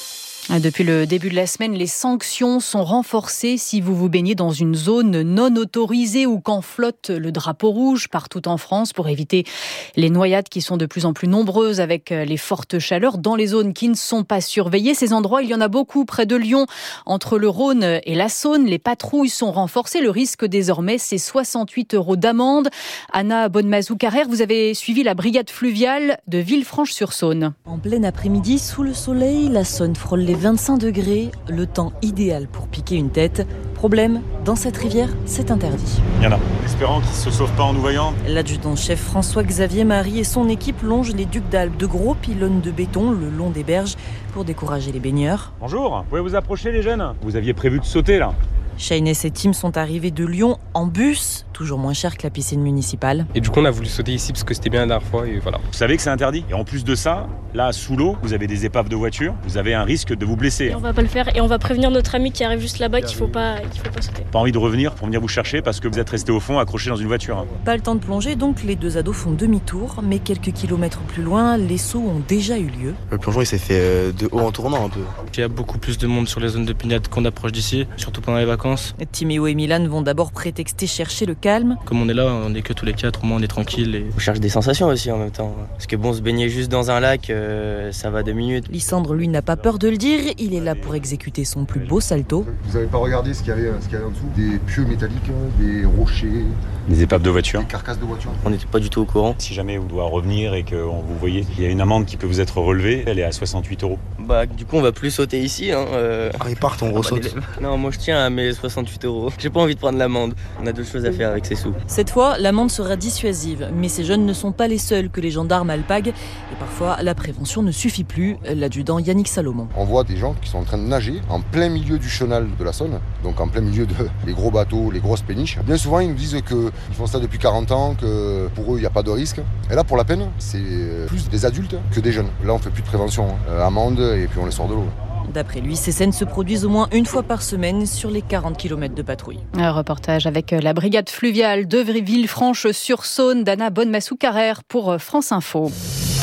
Depuis le début de la semaine, les sanctions sont renforcées si vous vous baignez dans une zone non autorisée ou quand flotte le drapeau rouge partout en France pour éviter les noyades qui sont de plus en plus nombreuses avec les fortes chaleurs dans les zones qui ne sont pas surveillées. Ces endroits, il y en a beaucoup près de Lyon, entre le Rhône et la Saône. Les patrouilles sont renforcées. Le risque désormais, c'est 68 € d'amende. Anna Bonnemazou-Carrère, vous avez suivi la brigade fluviale de Villefranche-sur-Saône. En plein après-midi, sous le soleil, la Saône frôle les 25 degrés, le temps idéal pour piquer une tête. Problème, dans cette rivière, c'est interdit. Il y en a. Espérant qu'ils ne se sauvent pas en nous voyant. L'adjudant-chef François-Xavier Marie et son équipe longent les ducs d'Albe, de gros pylônes de béton le long des berges pour décourager les baigneurs. Bonjour, vous pouvez vous approcher les jeunes ? Vous aviez prévu de sauter là ? Shaines et Tim sont arrivés de Lyon en bus, toujours moins cher que la piscine municipale. Et du coup, on a voulu sauter ici parce que c'était bien la dernière fois et voilà. Vous savez que c'est interdit. Et en plus de ça, là, sous l'eau, vous avez des épaves de voiture, vous avez un risque de vous blesser. Et on va pas le faire et on va prévenir notre ami qui arrive juste là-bas qu'il faut pas sauter. Pas envie de revenir pour venir vous chercher parce que vous êtes resté au fond, accroché dans une voiture. Pas le temps de plonger, donc les deux ados font demi-tour, mais quelques kilomètres plus loin, les sauts ont déjà eu lieu. Le plongeon, il s'est fait de haut en tournant un peu. Il y a beaucoup plus de monde sur les zones de baignade qu'on approche d'ici, surtout pendant les vacances. Timéo et Milan vont d'abord prétexter chercher le calme. Comme on est là, on est que tous les quatre, au moins on est tranquille. Et... On cherche des sensations aussi en même temps. Parce que bon, se baigner juste dans un lac, ça va 2 minutes. Lysandre, lui, n'a pas peur de le dire. Il est là pour exécuter son plus beau salto. Vous n'avez pas regardé ce qu'il y avait en dessous ? Des pieux métalliques, des rochers. Des épaves de voiture. Des carcasses de voiture. On n'était pas du tout au courant. Si jamais vous doit revenir et que vous voyez qu'il y a une amende qui peut vous être relevée, elle est à 68 €. Bah du coup on va plus sauter ici. Répare ton gros saute. Non, moi je tiens à mes 68 €. J'ai pas envie de prendre l'amende. On a d'autres choses à faire avec ces sous. Cette fois, l'amende sera dissuasive. Mais ces jeunes ne sont pas les seuls que les gendarmes alpaguent. Et parfois, la prévention ne suffit plus. L'adjudant Yannick Salomon. On voit des gens qui sont en train de nager en plein milieu du chenal de la Saône. Donc en plein milieu des gros bateaux, les grosses péniches. Bien souvent, ils nous disent qu'ils font ça depuis 40 ans, que pour eux, il n'y a pas de risque. Et là, pour la peine, c'est plus des adultes que des jeunes. Là, on fait plus de prévention. Amende et puis on les sort de l'eau. D'après lui, ces scènes se produisent au moins une fois par semaine sur les 40 km de patrouille. Un reportage avec la brigade fluviale de Villefranche-sur-Saône d'Anna Bonnemazou-Carrère pour France Info.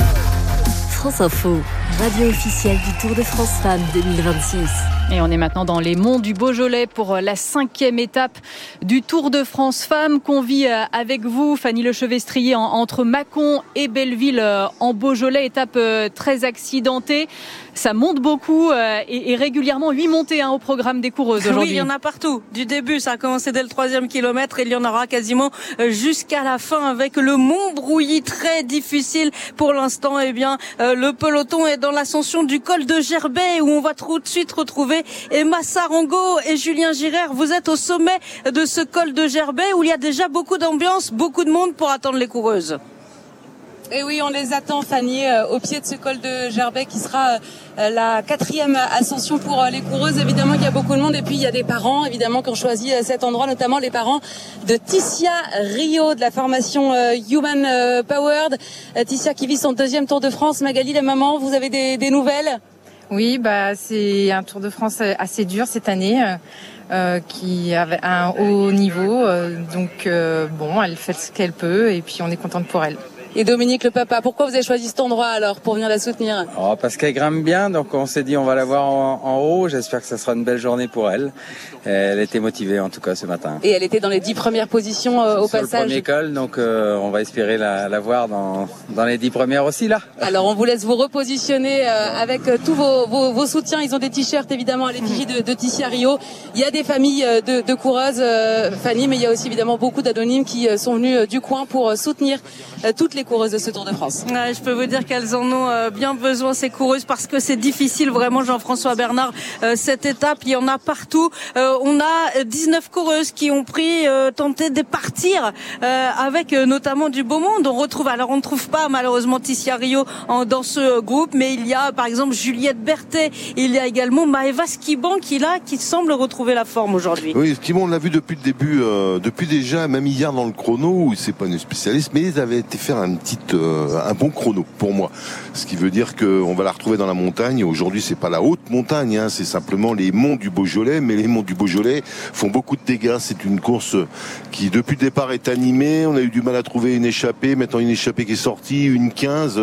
France Info, radio officielle du Tour de France Femmes 2026. Et on est maintenant dans les monts du Beaujolais pour la 5e étape du Tour de France Femmes qu'on vit avec vous, Fanny Lechevestrier, entre Mâcon et Belleville en Beaujolais. Étape très accidentée. Ça monte beaucoup et régulièrement 8 montées au programme des coureuses aujourd'hui. Oui, il y en a partout. Du début, ça a commencé dès le 3e kilomètre et il y en aura quasiment jusqu'à la fin avec le Montbrouilly très difficile. Pour l'instant, le peloton est dans l'ascension du col de Gerbet où on va tout de suite retrouver Emma Sarango et Julien Girard. Vous êtes au sommet de ce col de Gerbet où il y a déjà beaucoup d'ambiance, beaucoup de monde pour attendre les coureuses. Et oui, on les attend, Fanny, au pied de ce col de Gerbet qui sera la 4e ascension pour les coureuses. Évidemment qu'il y a beaucoup de monde et puis il y a des parents évidemment qui ont choisi cet endroit, notamment les parents de Ticia Rio de la formation Human Powered. Ticia qui vit son 2e Tour de France. Magali, la maman, vous avez des nouvelles ? Oui, c'est un Tour de France assez dur cette année, qui avait un haut niveau. Elle fait ce qu'elle peut et puis on est contente pour elle. Et Dominique Le Papa, pourquoi vous avez choisi cet endroit alors pour venir la soutenir ? Parce qu'elle grimpe bien, donc on s'est dit on va la voir en haut. J'espère que ça sera une belle journée pour elle. Elle était motivée en tout cas ce matin. Et elle était dans les 10 premières positions au sur passage. Le premier col, donc on va espérer la voir dans les 10 premières aussi là. Alors on vous laisse vous repositionner avec tous vos soutiens. Ils ont des t-shirts évidemment à l'effigie de Tissia Rio. Il y a des familles de coureuses, Fanny, mais il y a aussi évidemment beaucoup d'anonymes qui sont venus du coin pour soutenir toutes les coureuses de ce Tour de France. Ouais, je peux vous dire qu'elles en ont bien besoin, ces coureuses, parce que c'est difficile vraiment, Jean-François Bernard, cette étape. Il y en a partout. On a 19 coureuses qui ont tenté de partir avec notamment du beau monde. On ne trouve pas malheureusement Tissia Rio dans ce groupe, mais il y a par exemple Juliette Berthet, il y a également Maëva Skiban qui semble retrouver la forme aujourd'hui. Oui, Skiban, on l'a vu depuis le début, depuis déjà, même hier dans le chrono, où c'est pas une spécialiste, mais ils avaient été faire un bon chrono pour moi. Ce qui veut dire qu'on va la retrouver dans la montagne. Aujourd'hui, c'est pas la haute montagne, c'est simplement les monts du Beaujolais, mais les monts du Beaujolais font beaucoup de dégâts. C'est une course qui, depuis le départ, est animée. On a eu du mal à trouver une échappée. Maintenant, une échappée qui est sortie, une 15,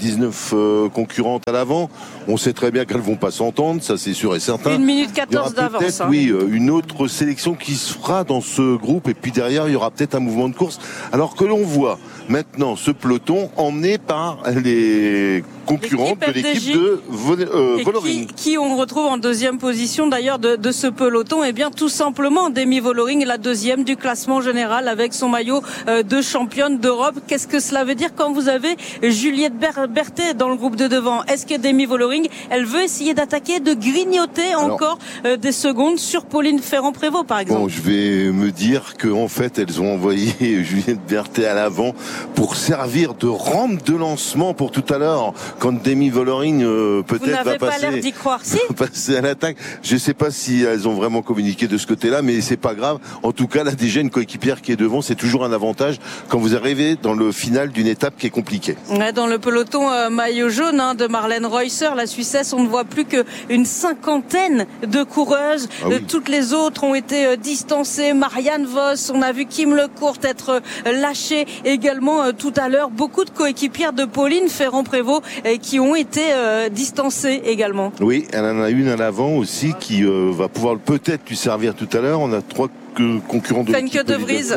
19 concurrentes à l'avant. On sait très bien qu'elles vont pas s'entendre, ça c'est sûr et certain. 1 minute 14 d'avance. Peut-être, une autre sélection qui se fera dans ce groupe. Et puis derrière, il y aura peut-être un mouvement de course. Alors que l'on voit maintenant ce peloton emmené par les concurrentes de l'équipe de Vollering. Qui on retrouve en deuxième position d'ailleurs de ce peloton? Eh bien tout simplement Demi Vollering, la deuxième du classement général avec son maillot de championne d'Europe. Qu'est-ce que cela veut dire quand vous avez Juliette Berthet dans le groupe de devant? Est-ce que Demi Vollering, elle veut essayer d'attaquer, de grignoter encore des secondes sur Pauline Ferrand-Prévot par exemple? Bon, je vais me dire qu'en fait elles ont envoyé Juliette Berthet à l'avant pour servir de rampe de lancement pour tout à l'heure quand Demi Vollering peut-être va pas l'air d'y croire, si passer à l'attaque. Je sais pas si elles ont vraiment communiqué de ce côté-là, mais c'est pas grave. En tout cas, là déjà une coéquipière qui est devant, c'est toujours un avantage quand vous arrivez dans le final d'une étape qui est compliquée. Ouais, dans le peloton maillot jaune de Marlène Reusser, la Suissesse, on ne voit plus qu'une cinquantaine de coureuses. Toutes les autres ont été distancées. Marianne Vos, on a vu Kim Lecourt être lâchée également tout à l'heure. Beaucoup de coéquipières de Pauline Ferrand-Prévôt qui ont été distancées également. Oui, elle en a une à l'avant aussi qui va pouvoir peut-être lui servir tout à l'heure. On a 3 concurrents de l'équipe de Vries,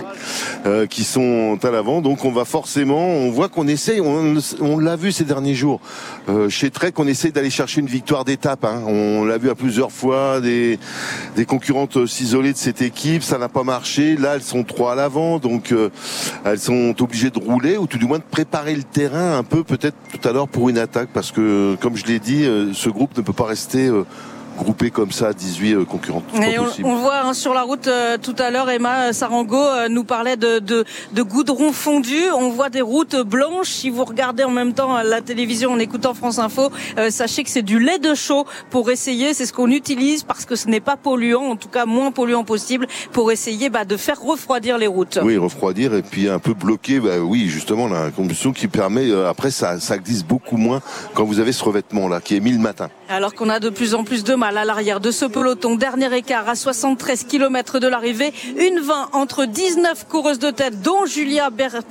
qui sont à l'avant. Donc on va forcément, on voit qu'on essaye, on l'a vu ces derniers jours chez Trek, on essaye d'aller chercher une victoire d'étape. On l'a vu à plusieurs fois, des concurrentes s'isoler de cette équipe, ça n'a pas marché. Là, elles sont 3 à l'avant, donc elles sont obligées de rouler ou tout du moins de préparer le terrain un peu peut-être tout à l'heure pour une attaque, parce que comme je l'ai dit, ce groupe ne peut pas rester groupé comme ça, 18 concurrentes. Et on voit sur la route tout à l'heure, Emma Sarango nous parlait de goudron fondu. On voit des routes blanches. Si vous regardez en même temps la télévision en écoutant France Info, sachez que c'est du lait de chaux pour essayer. C'est ce qu'on utilise parce que ce n'est pas polluant, en tout cas moins polluant possible, pour essayer de faire refroidir les routes. Oui, refroidir et puis un peu bloquer. Oui, justement, la combustion qui permet. Après, ça glisse beaucoup moins quand vous avez ce revêtement-là qui est mis le matin. Alors qu'on a de plus en plus de mal à l'arrière de ce peloton. Dernier écart à 73 km de l'arrivée. 1:20 entre 19 coureuses de tête, dont Juliette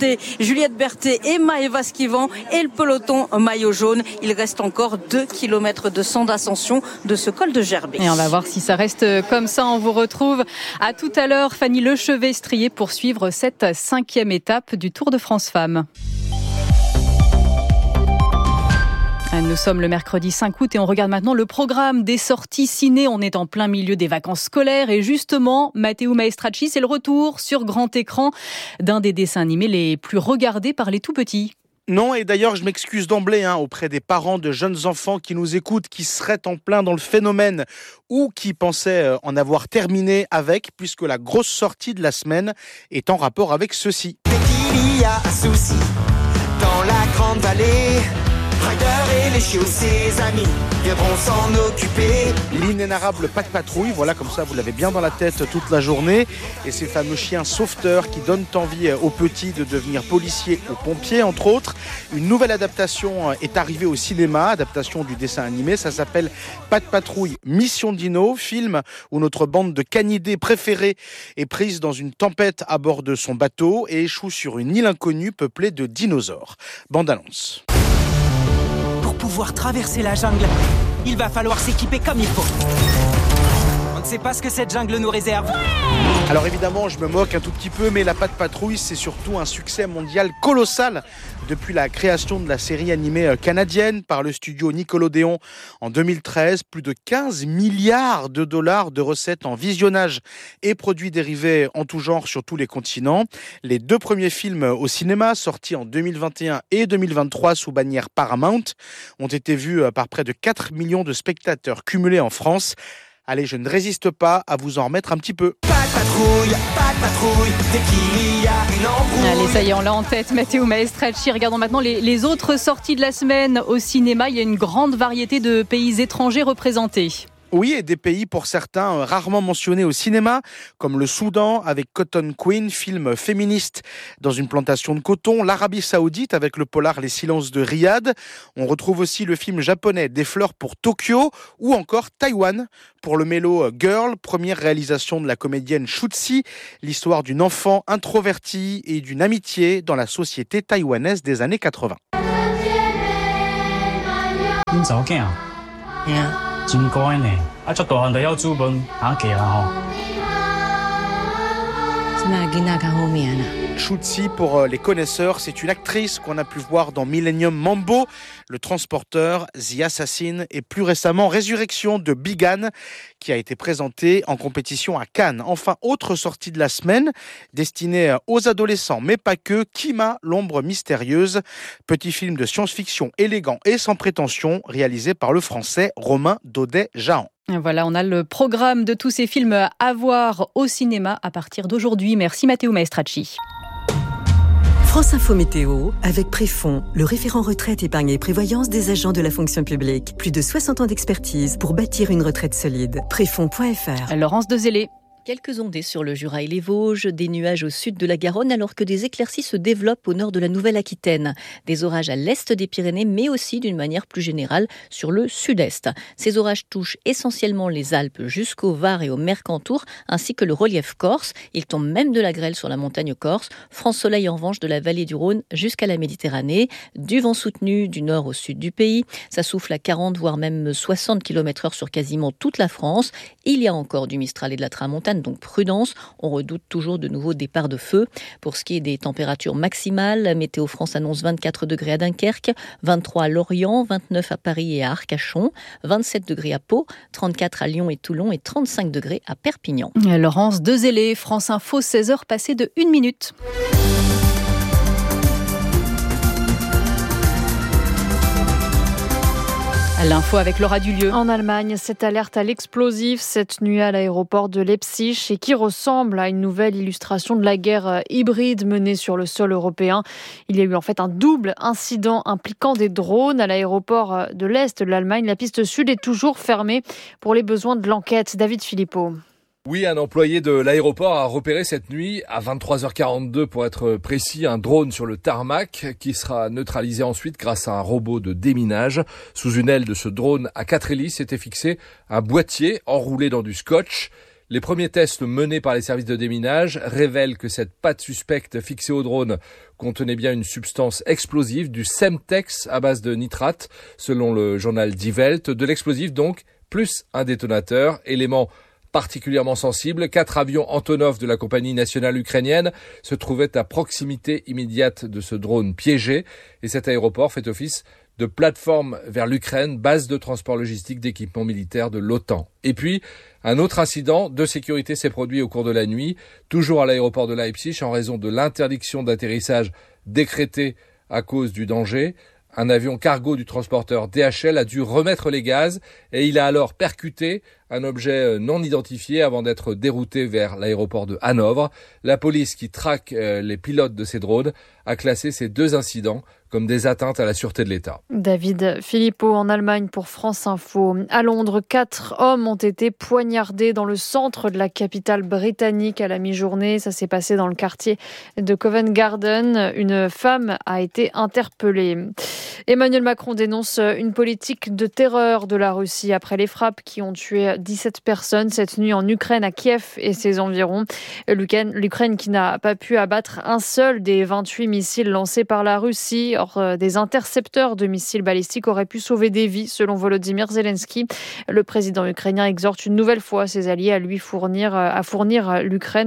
Berthet et Maëva Skiban, et le peloton maillot jaune. Il reste encore 2 km de sang d'ascension de ce col de Gerbet. Et on va voir si ça reste comme ça. On vous retrouve à tout à l'heure. Fanny Lechevet-Strier pour suivre cette 5e étape du Tour de France Femmes. Nous sommes le mercredi 5 août et on regarde maintenant le programme des sorties ciné. On est en plein milieu des vacances scolaires et justement, Matteo Maestracci, c'est le retour sur grand écran d'un des dessins animés les plus regardés par les tout-petits. Non, et d'ailleurs, je m'excuse d'emblée auprès des parents de jeunes enfants qui nous écoutent, qui seraient en plein dans le phénomène ou qui pensaient en avoir terminé avec, puisque la grosse sortie de la semaine est en rapport avec ceci. Dès qu'il y a un souci dans la grande vallée, Ryder et les chiots, ses amis viendront s'en occuper. L'inénarrable Pat' Patrouille, voilà, comme ça vous l'avez bien dans la tête toute la journée. Et ces fameux chiens sauveteurs qui donnent envie aux petits de devenir policiers ou pompiers, entre autres. Une nouvelle adaptation est arrivée au cinéma, adaptation du dessin animé. Ça s'appelle Pat' Patrouille Mission Dino, film où notre bande de canidés préférée est prise dans une tempête à bord de son bateau et échoue sur une île inconnue peuplée de dinosaures. Bande annonce. Pour pouvoir traverser la jungle, il va falloir s'équiper comme il faut. On ne sait pas ce que cette jungle nous réserve. Alors évidemment, je me moque un tout petit peu, mais la Pat' Patrouille, c'est surtout un succès mondial colossal depuis la création de la série animée canadienne par le studio Nickelodeon en 2013. Plus de 15 milliards de dollars de recettes en visionnage et produits dérivés en tout genre sur tous les continents. Les 2 premiers films au cinéma, sortis en 2021 et 2023 sous bannière Paramount, ont été vus par près de 4 millions de spectateurs cumulés en France. Allez, je ne résiste pas à vous en remettre un petit peu. Pat' patrouille, dès qu'il y a une embrouille. Allez, ça y est, on l'a en tête, Matteo Maestracci. Regardons maintenant les autres sorties de la semaine au cinéma. Il y a une grande variété de pays étrangers représentés. Oui, et des pays pour certains rarement mentionnés au cinéma, comme le Soudan avec Cotton Queen, film féministe dans une plantation de coton, l'Arabie Saoudite avec le polar Les Silences de Riyad. On retrouve aussi le film japonais Des fleurs pour Tokyo, ou encore Taïwan pour le mélo Girl, première réalisation de la comédienne Shutsi, l'histoire d'une enfant introvertie et d'une amitié dans la société taïwanaise des années 80. Shutsi, pour les connaisseurs, c'est une actrice qu'on a pu voir dans Millennium Mambo, Le Transporteur, The Assassin et plus récemment Résurrection de Bigan, qui a été présentée en compétition à Cannes. Enfin, autre sortie de la semaine, destinée aux adolescents, mais pas que, Kima, l'ombre mystérieuse, petit film de science-fiction élégant et sans prétention, réalisé par le français Romain Daudet-Jahan. Voilà, on a le programme de tous ces films à voir au cinéma à partir d'aujourd'hui. Merci Matteo Maestracci. France Info Météo, avec Préfond, le référent retraite, épargne et prévoyance des agents de la fonction publique. Plus de 60 ans d'expertise pour bâtir une retraite solide. Préfond.fr. Laurence Dezellé. Quelques ondées sur le Jura et les Vosges, des nuages au sud de la Garonne alors que des éclaircies se développent au nord de la Nouvelle-Aquitaine. Des orages à l'est des Pyrénées mais aussi d'une manière plus générale sur le sud-est. Ces orages touchent essentiellement les Alpes jusqu'au Var et au Mercantour ainsi que le relief corse. Il tombe même de la grêle sur la montagne corse. Franc soleil en revanche de la vallée du Rhône jusqu'à la Méditerranée. Du vent soutenu du nord au sud du pays. Ça souffle à 40 voire même 60 km/h sur quasiment toute la France. Il y a encore du Mistral et de la Tramontane. Donc prudence, on redoute toujours de nouveaux départs de feu. Pour ce qui est des températures maximales, Météo France annonce 24 degrés à Dunkerque, 23 à Lorient, 29 à Paris et à Arcachon, 27 degrés à Pau, 34 à Lyon et Toulon et 35 degrés à Perpignan. Laurence Dezellé, France Info, 16h passées de 1 minute. L'info avec Laura Dulieu. En Allemagne, cette alerte à l'explosif cette nuit à l'aéroport de Leipzig et qui ressemble à une nouvelle illustration de la guerre hybride menée sur le sol européen. Il y a eu en fait un double incident impliquant des drones à l'aéroport de l'Est de l'Allemagne. La piste sud est toujours fermée pour les besoins de l'enquête. David Philippot. Oui, un employé de l'aéroport a repéré cette nuit, à 23h42 pour être précis, un drone sur le tarmac qui sera neutralisé ensuite grâce à un robot de déminage. Sous une aile de ce drone à 4 hélices était fixé un boîtier enroulé dans du scotch. Les premiers tests menés par les services de déminage révèlent que cette patte suspecte fixée au drone contenait bien une substance explosive, du Semtex à base de nitrate, selon le journal Die Welt. De l'explosif donc, plus un détonateur, élément particulièrement sensible. 4 avions Antonov de la compagnie nationale ukrainienne se trouvaient à proximité immédiate de ce drone piégé et cet aéroport fait office de plateforme vers l'Ukraine, base de transport logistique d'équipements militaires de l'OTAN. Et puis, un autre incident de sécurité s'est produit au cours de la nuit, toujours à l'aéroport de Leipzig en raison de l'interdiction d'atterrissage décrétée à cause du danger. Un avion cargo du transporteur DHL a dû remettre les gaz et il a alors percuté un objet non identifié avant d'être dérouté vers l'aéroport de Hanovre. La police qui traque les pilotes de ces drones a classé ces 2 incidents comme des atteintes à la sûreté de l'État. David Philippot en Allemagne pour France Info. À Londres, 4 hommes ont été poignardés dans le centre de la capitale britannique à la mi-journée. Ça s'est passé dans le quartier de Covent Garden. Une femme a été interpellée. Emmanuel Macron dénonce une politique de terreur de la Russie après les frappes qui ont tué 17 personnes cette nuit en Ukraine, à Kiev et ses environs. L'Ukraine qui n'a pas pu abattre un seul des 28 missiles lancés par la Russie. Or, des intercepteurs de missiles balistiques auraient pu sauver des vies, selon Volodymyr Zelensky. Le président ukrainien exhorte une nouvelle fois ses alliés à fournir à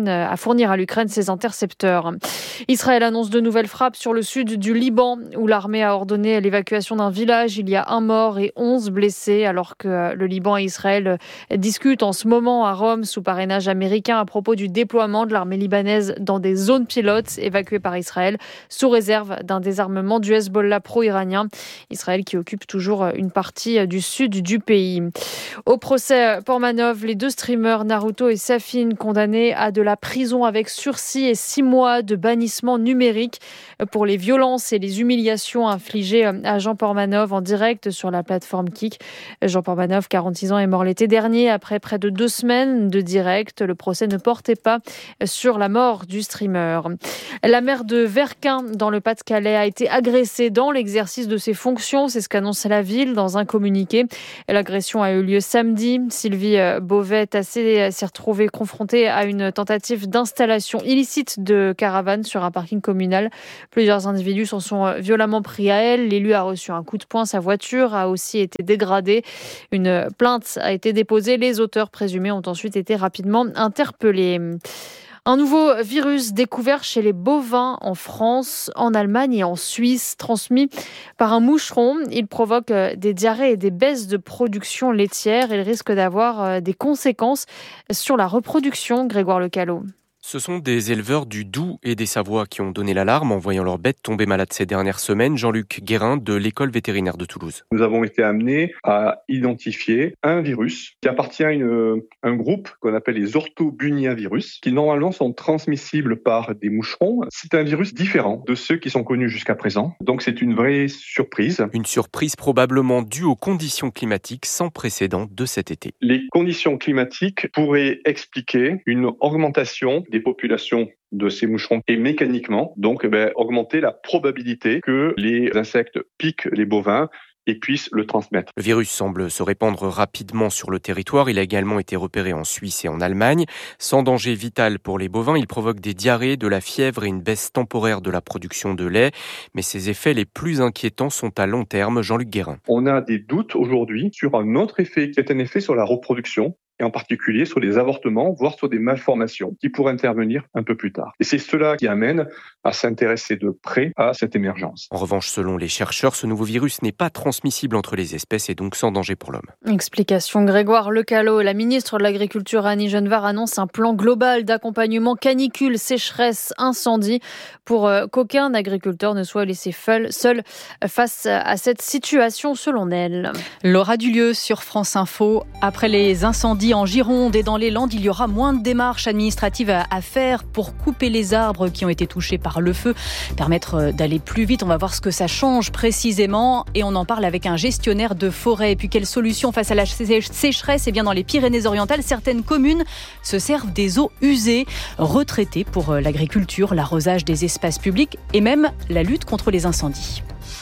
l'Ukraine ses intercepteurs. Israël annonce de nouvelles frappes sur le sud du Liban, où l'armée a ordonné l'évacuation d'un village. Il y a 1 mort et 11 blessés, alors que le Liban et Israël discutent en ce moment à Rome, sous parrainage américain, à propos du déploiement de l'armée libanaise dans des zones pilotes évacuées par Israël, sous réserve d'un désarmement du Hezbollah pro-iranien. Israël qui occupe toujours une partie du sud du pays. Au procès Portmanov, les 2 streamers Naruto et Safin condamnés à de la prison avec sursis et 6 mois de bannissement numérique pour les violences et les humiliations infligées à Jean Portmanov en direct sur la plateforme Kik. Jean Portmanov, 46 ans, est mort l'été dernier après près de 2 semaines de direct. Le procès ne portait pas sur la mort du streamer. La maire de Verquin, dans le Pas-de-Calais, a été agressée dans l'exercice de ses fonctions. C'est ce qu'annonce la ville dans un communiqué. L'agression a eu lieu samedi. Sylvie Beauvais-Tassé s'est retrouvée confrontée à une tentative d'installation illicite de caravane sur un parking communal. Plusieurs individus s'en sont violemment pris à elle. L'élu a reçu un coup de poing. Sa voiture a aussi été dégradée. Une plainte a été déposée. Les auteurs présumés ont ensuite été rapidement interpellés. Un nouveau virus découvert chez les bovins en France, en Allemagne et en Suisse, transmis par un moucheron. Il provoque des diarrhées et des baisses de production laitière. Il risque d'avoir des conséquences sur la reproduction. Grégoire Lecalot. Ce sont des éleveurs du Doubs et des Savoies qui ont donné l'alarme en voyant leurs bêtes tomber malades ces dernières semaines. Jean-Luc Guérin de l'école vétérinaire de Toulouse. Nous avons été amenés à identifier un virus qui appartient à un groupe qu'on appelle les orthobuniavirus, qui normalement sont transmissibles par des moucherons. C'est un virus différent de ceux qui sont connus jusqu'à présent. Donc c'est une vraie surprise. Une surprise probablement due aux conditions climatiques sans précédent de cet été. Les conditions climatiques pourraient expliquer une augmentation des populations de ces moucherons et mécaniquement, donc augmenter la probabilité que les insectes piquent les bovins et puissent le transmettre. Le virus semble se répandre rapidement sur le territoire. Il a également été repéré en Suisse et en Allemagne. Sans danger vital pour les bovins, il provoque des diarrhées, de la fièvre et une baisse temporaire de la production de lait. Mais ses effets les plus inquiétants sont à long terme. Jean-Luc Guérin. On a des doutes aujourd'hui sur un autre effet qui est un effet sur la reproduction, et en particulier sur les avortements, voire sur des malformations qui pourraient intervenir un peu plus tard. Et c'est cela qui amène à s'intéresser de près à cette émergence. En revanche, selon les chercheurs, ce nouveau virus n'est pas transmissible entre les espèces et donc sans danger pour l'homme. Explication Grégoire Lecalot. La ministre de l'Agriculture Annie Genevard annonce un plan global d'accompagnement canicule, sécheresse, incendie pour qu'aucun agriculteur ne soit laissé seul face à cette situation selon elle. Laura Dulieu sur France Info. Après les incendies en Gironde et dans les Landes, il y aura moins de démarches administratives à faire pour couper les arbres qui ont été touchés par le feu, permettre d'aller plus vite. On va voir ce que ça change précisément et on en parle avec un gestionnaire de forêt. Et puis quelle solution face à la sécheresse? Eh bien, dans les Pyrénées-Orientales, certaines communes se servent des eaux usées, retraitées pour l'agriculture, l'arrosage des espaces publics et même la lutte contre les incendies.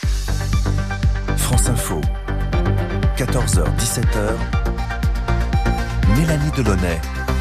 France Info, 14h-17h. Mélanie Delaunay.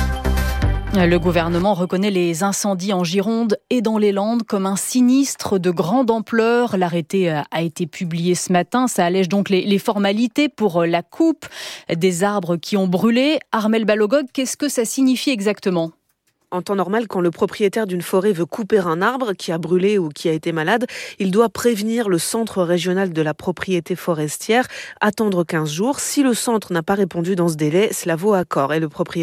Le gouvernement reconnaît les incendies en Gironde et dans les Landes comme un sinistre de grande ampleur. L'arrêté a été publié ce matin. Ça allège donc les formalités pour la coupe des arbres qui ont brûlé. Armelle Balogog, qu'est-ce que ça signifie exactement ? En temps normal, quand le propriétaire d'une forêt veut couper un arbre qui a brûlé ou qui a été malade, il doit prévenir le centre régional de la propriété forestière, attendre 15 jours. Si le centre n'a pas répondu dans ce délai, cela vaut accord et le propriétaire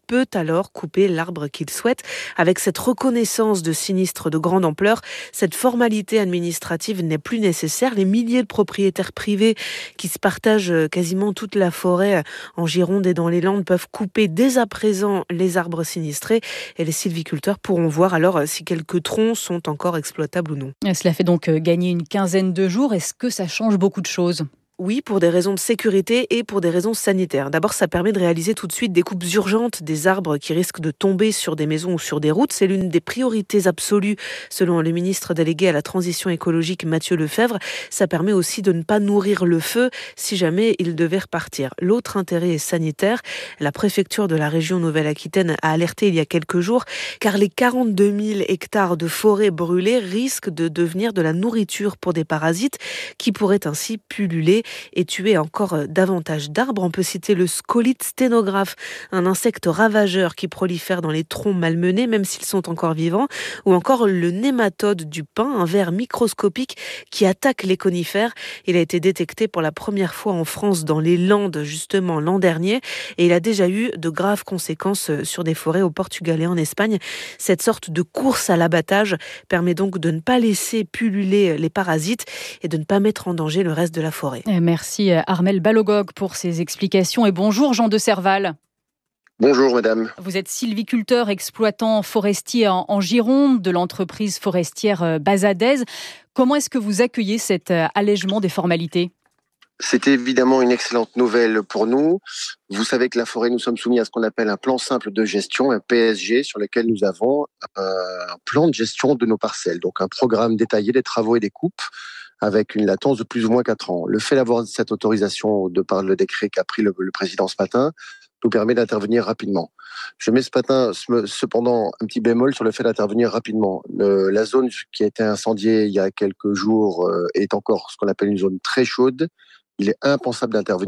peut alors couper l'arbre qu'il souhaite. Avec cette reconnaissance de sinistre de grande ampleur, cette formalité administrative n'est plus nécessaire. Les milliers de propriétaires privés qui se partagent quasiment toute la forêt en Gironde et dans les Landes peuvent couper dès à présent les arbres sinistrés et les sylviculteurs pourront voir alors si quelques troncs sont encore exploitables ou non. Cela fait donc gagner une quinzaine de jours. Est-ce que ça change beaucoup de choses ? Oui, pour des raisons de sécurité et pour des raisons sanitaires. D'abord, ça permet de réaliser tout de suite des coupes urgentes des arbres qui risquent de tomber sur des maisons ou sur des routes. C'est l'une des priorités absolues, selon le ministre délégué à la transition écologique Mathieu Lefebvre. Ça permet aussi de ne pas nourrir le feu si jamais il devait repartir. L'autre intérêt est sanitaire. La préfecture de la région Nouvelle-Aquitaine a alerté il y a quelques jours, car les 42 000 hectares de forêt brûlées risquent de devenir de la nourriture pour des parasites qui pourraient ainsi pulluler et tuer encore davantage d'arbres. On peut citer le scolite sténographe, un insecte ravageur qui prolifère dans les troncs malmenés, même s'ils sont encore vivants, ou encore le nématode du pin, un ver microscopique qui attaque les conifères. Il a été détecté pour la première fois en France dans les Landes, justement l'an dernier, et il a déjà eu de graves conséquences sur des forêts au Portugal et en Espagne. Cette sorte de course à l'abattage permet donc de ne pas laisser pulluler les parasites et de ne pas mettre en danger le reste de la forêt. Merci Armel Balogog pour ces explications et bonjour Jean de Serval. Bonjour madame. Vous êtes sylviculteur, exploitant forestier en Gironde de l'entreprise forestière Bazadez. Comment est-ce que vous accueillez cet allègement des formalités ? C'est évidemment une excellente nouvelle pour nous. Vous savez que la forêt, nous sommes soumis à ce qu'on appelle un plan simple de gestion, un PSG, sur lequel nous avons un plan de gestion de nos parcelles. Donc un programme détaillé des travaux et des coupes avec une latence de plus ou moins 4 ans. Le fait d'avoir cette autorisation de par le décret qu'a pris le président ce matin nous permet d'intervenir rapidement. Je mets cependant un petit bémol sur le fait d'intervenir rapidement. La zone qui a été incendiée il y a quelques jours est encore ce qu'on appelle une zone très chaude. Il est impensable d'intervenir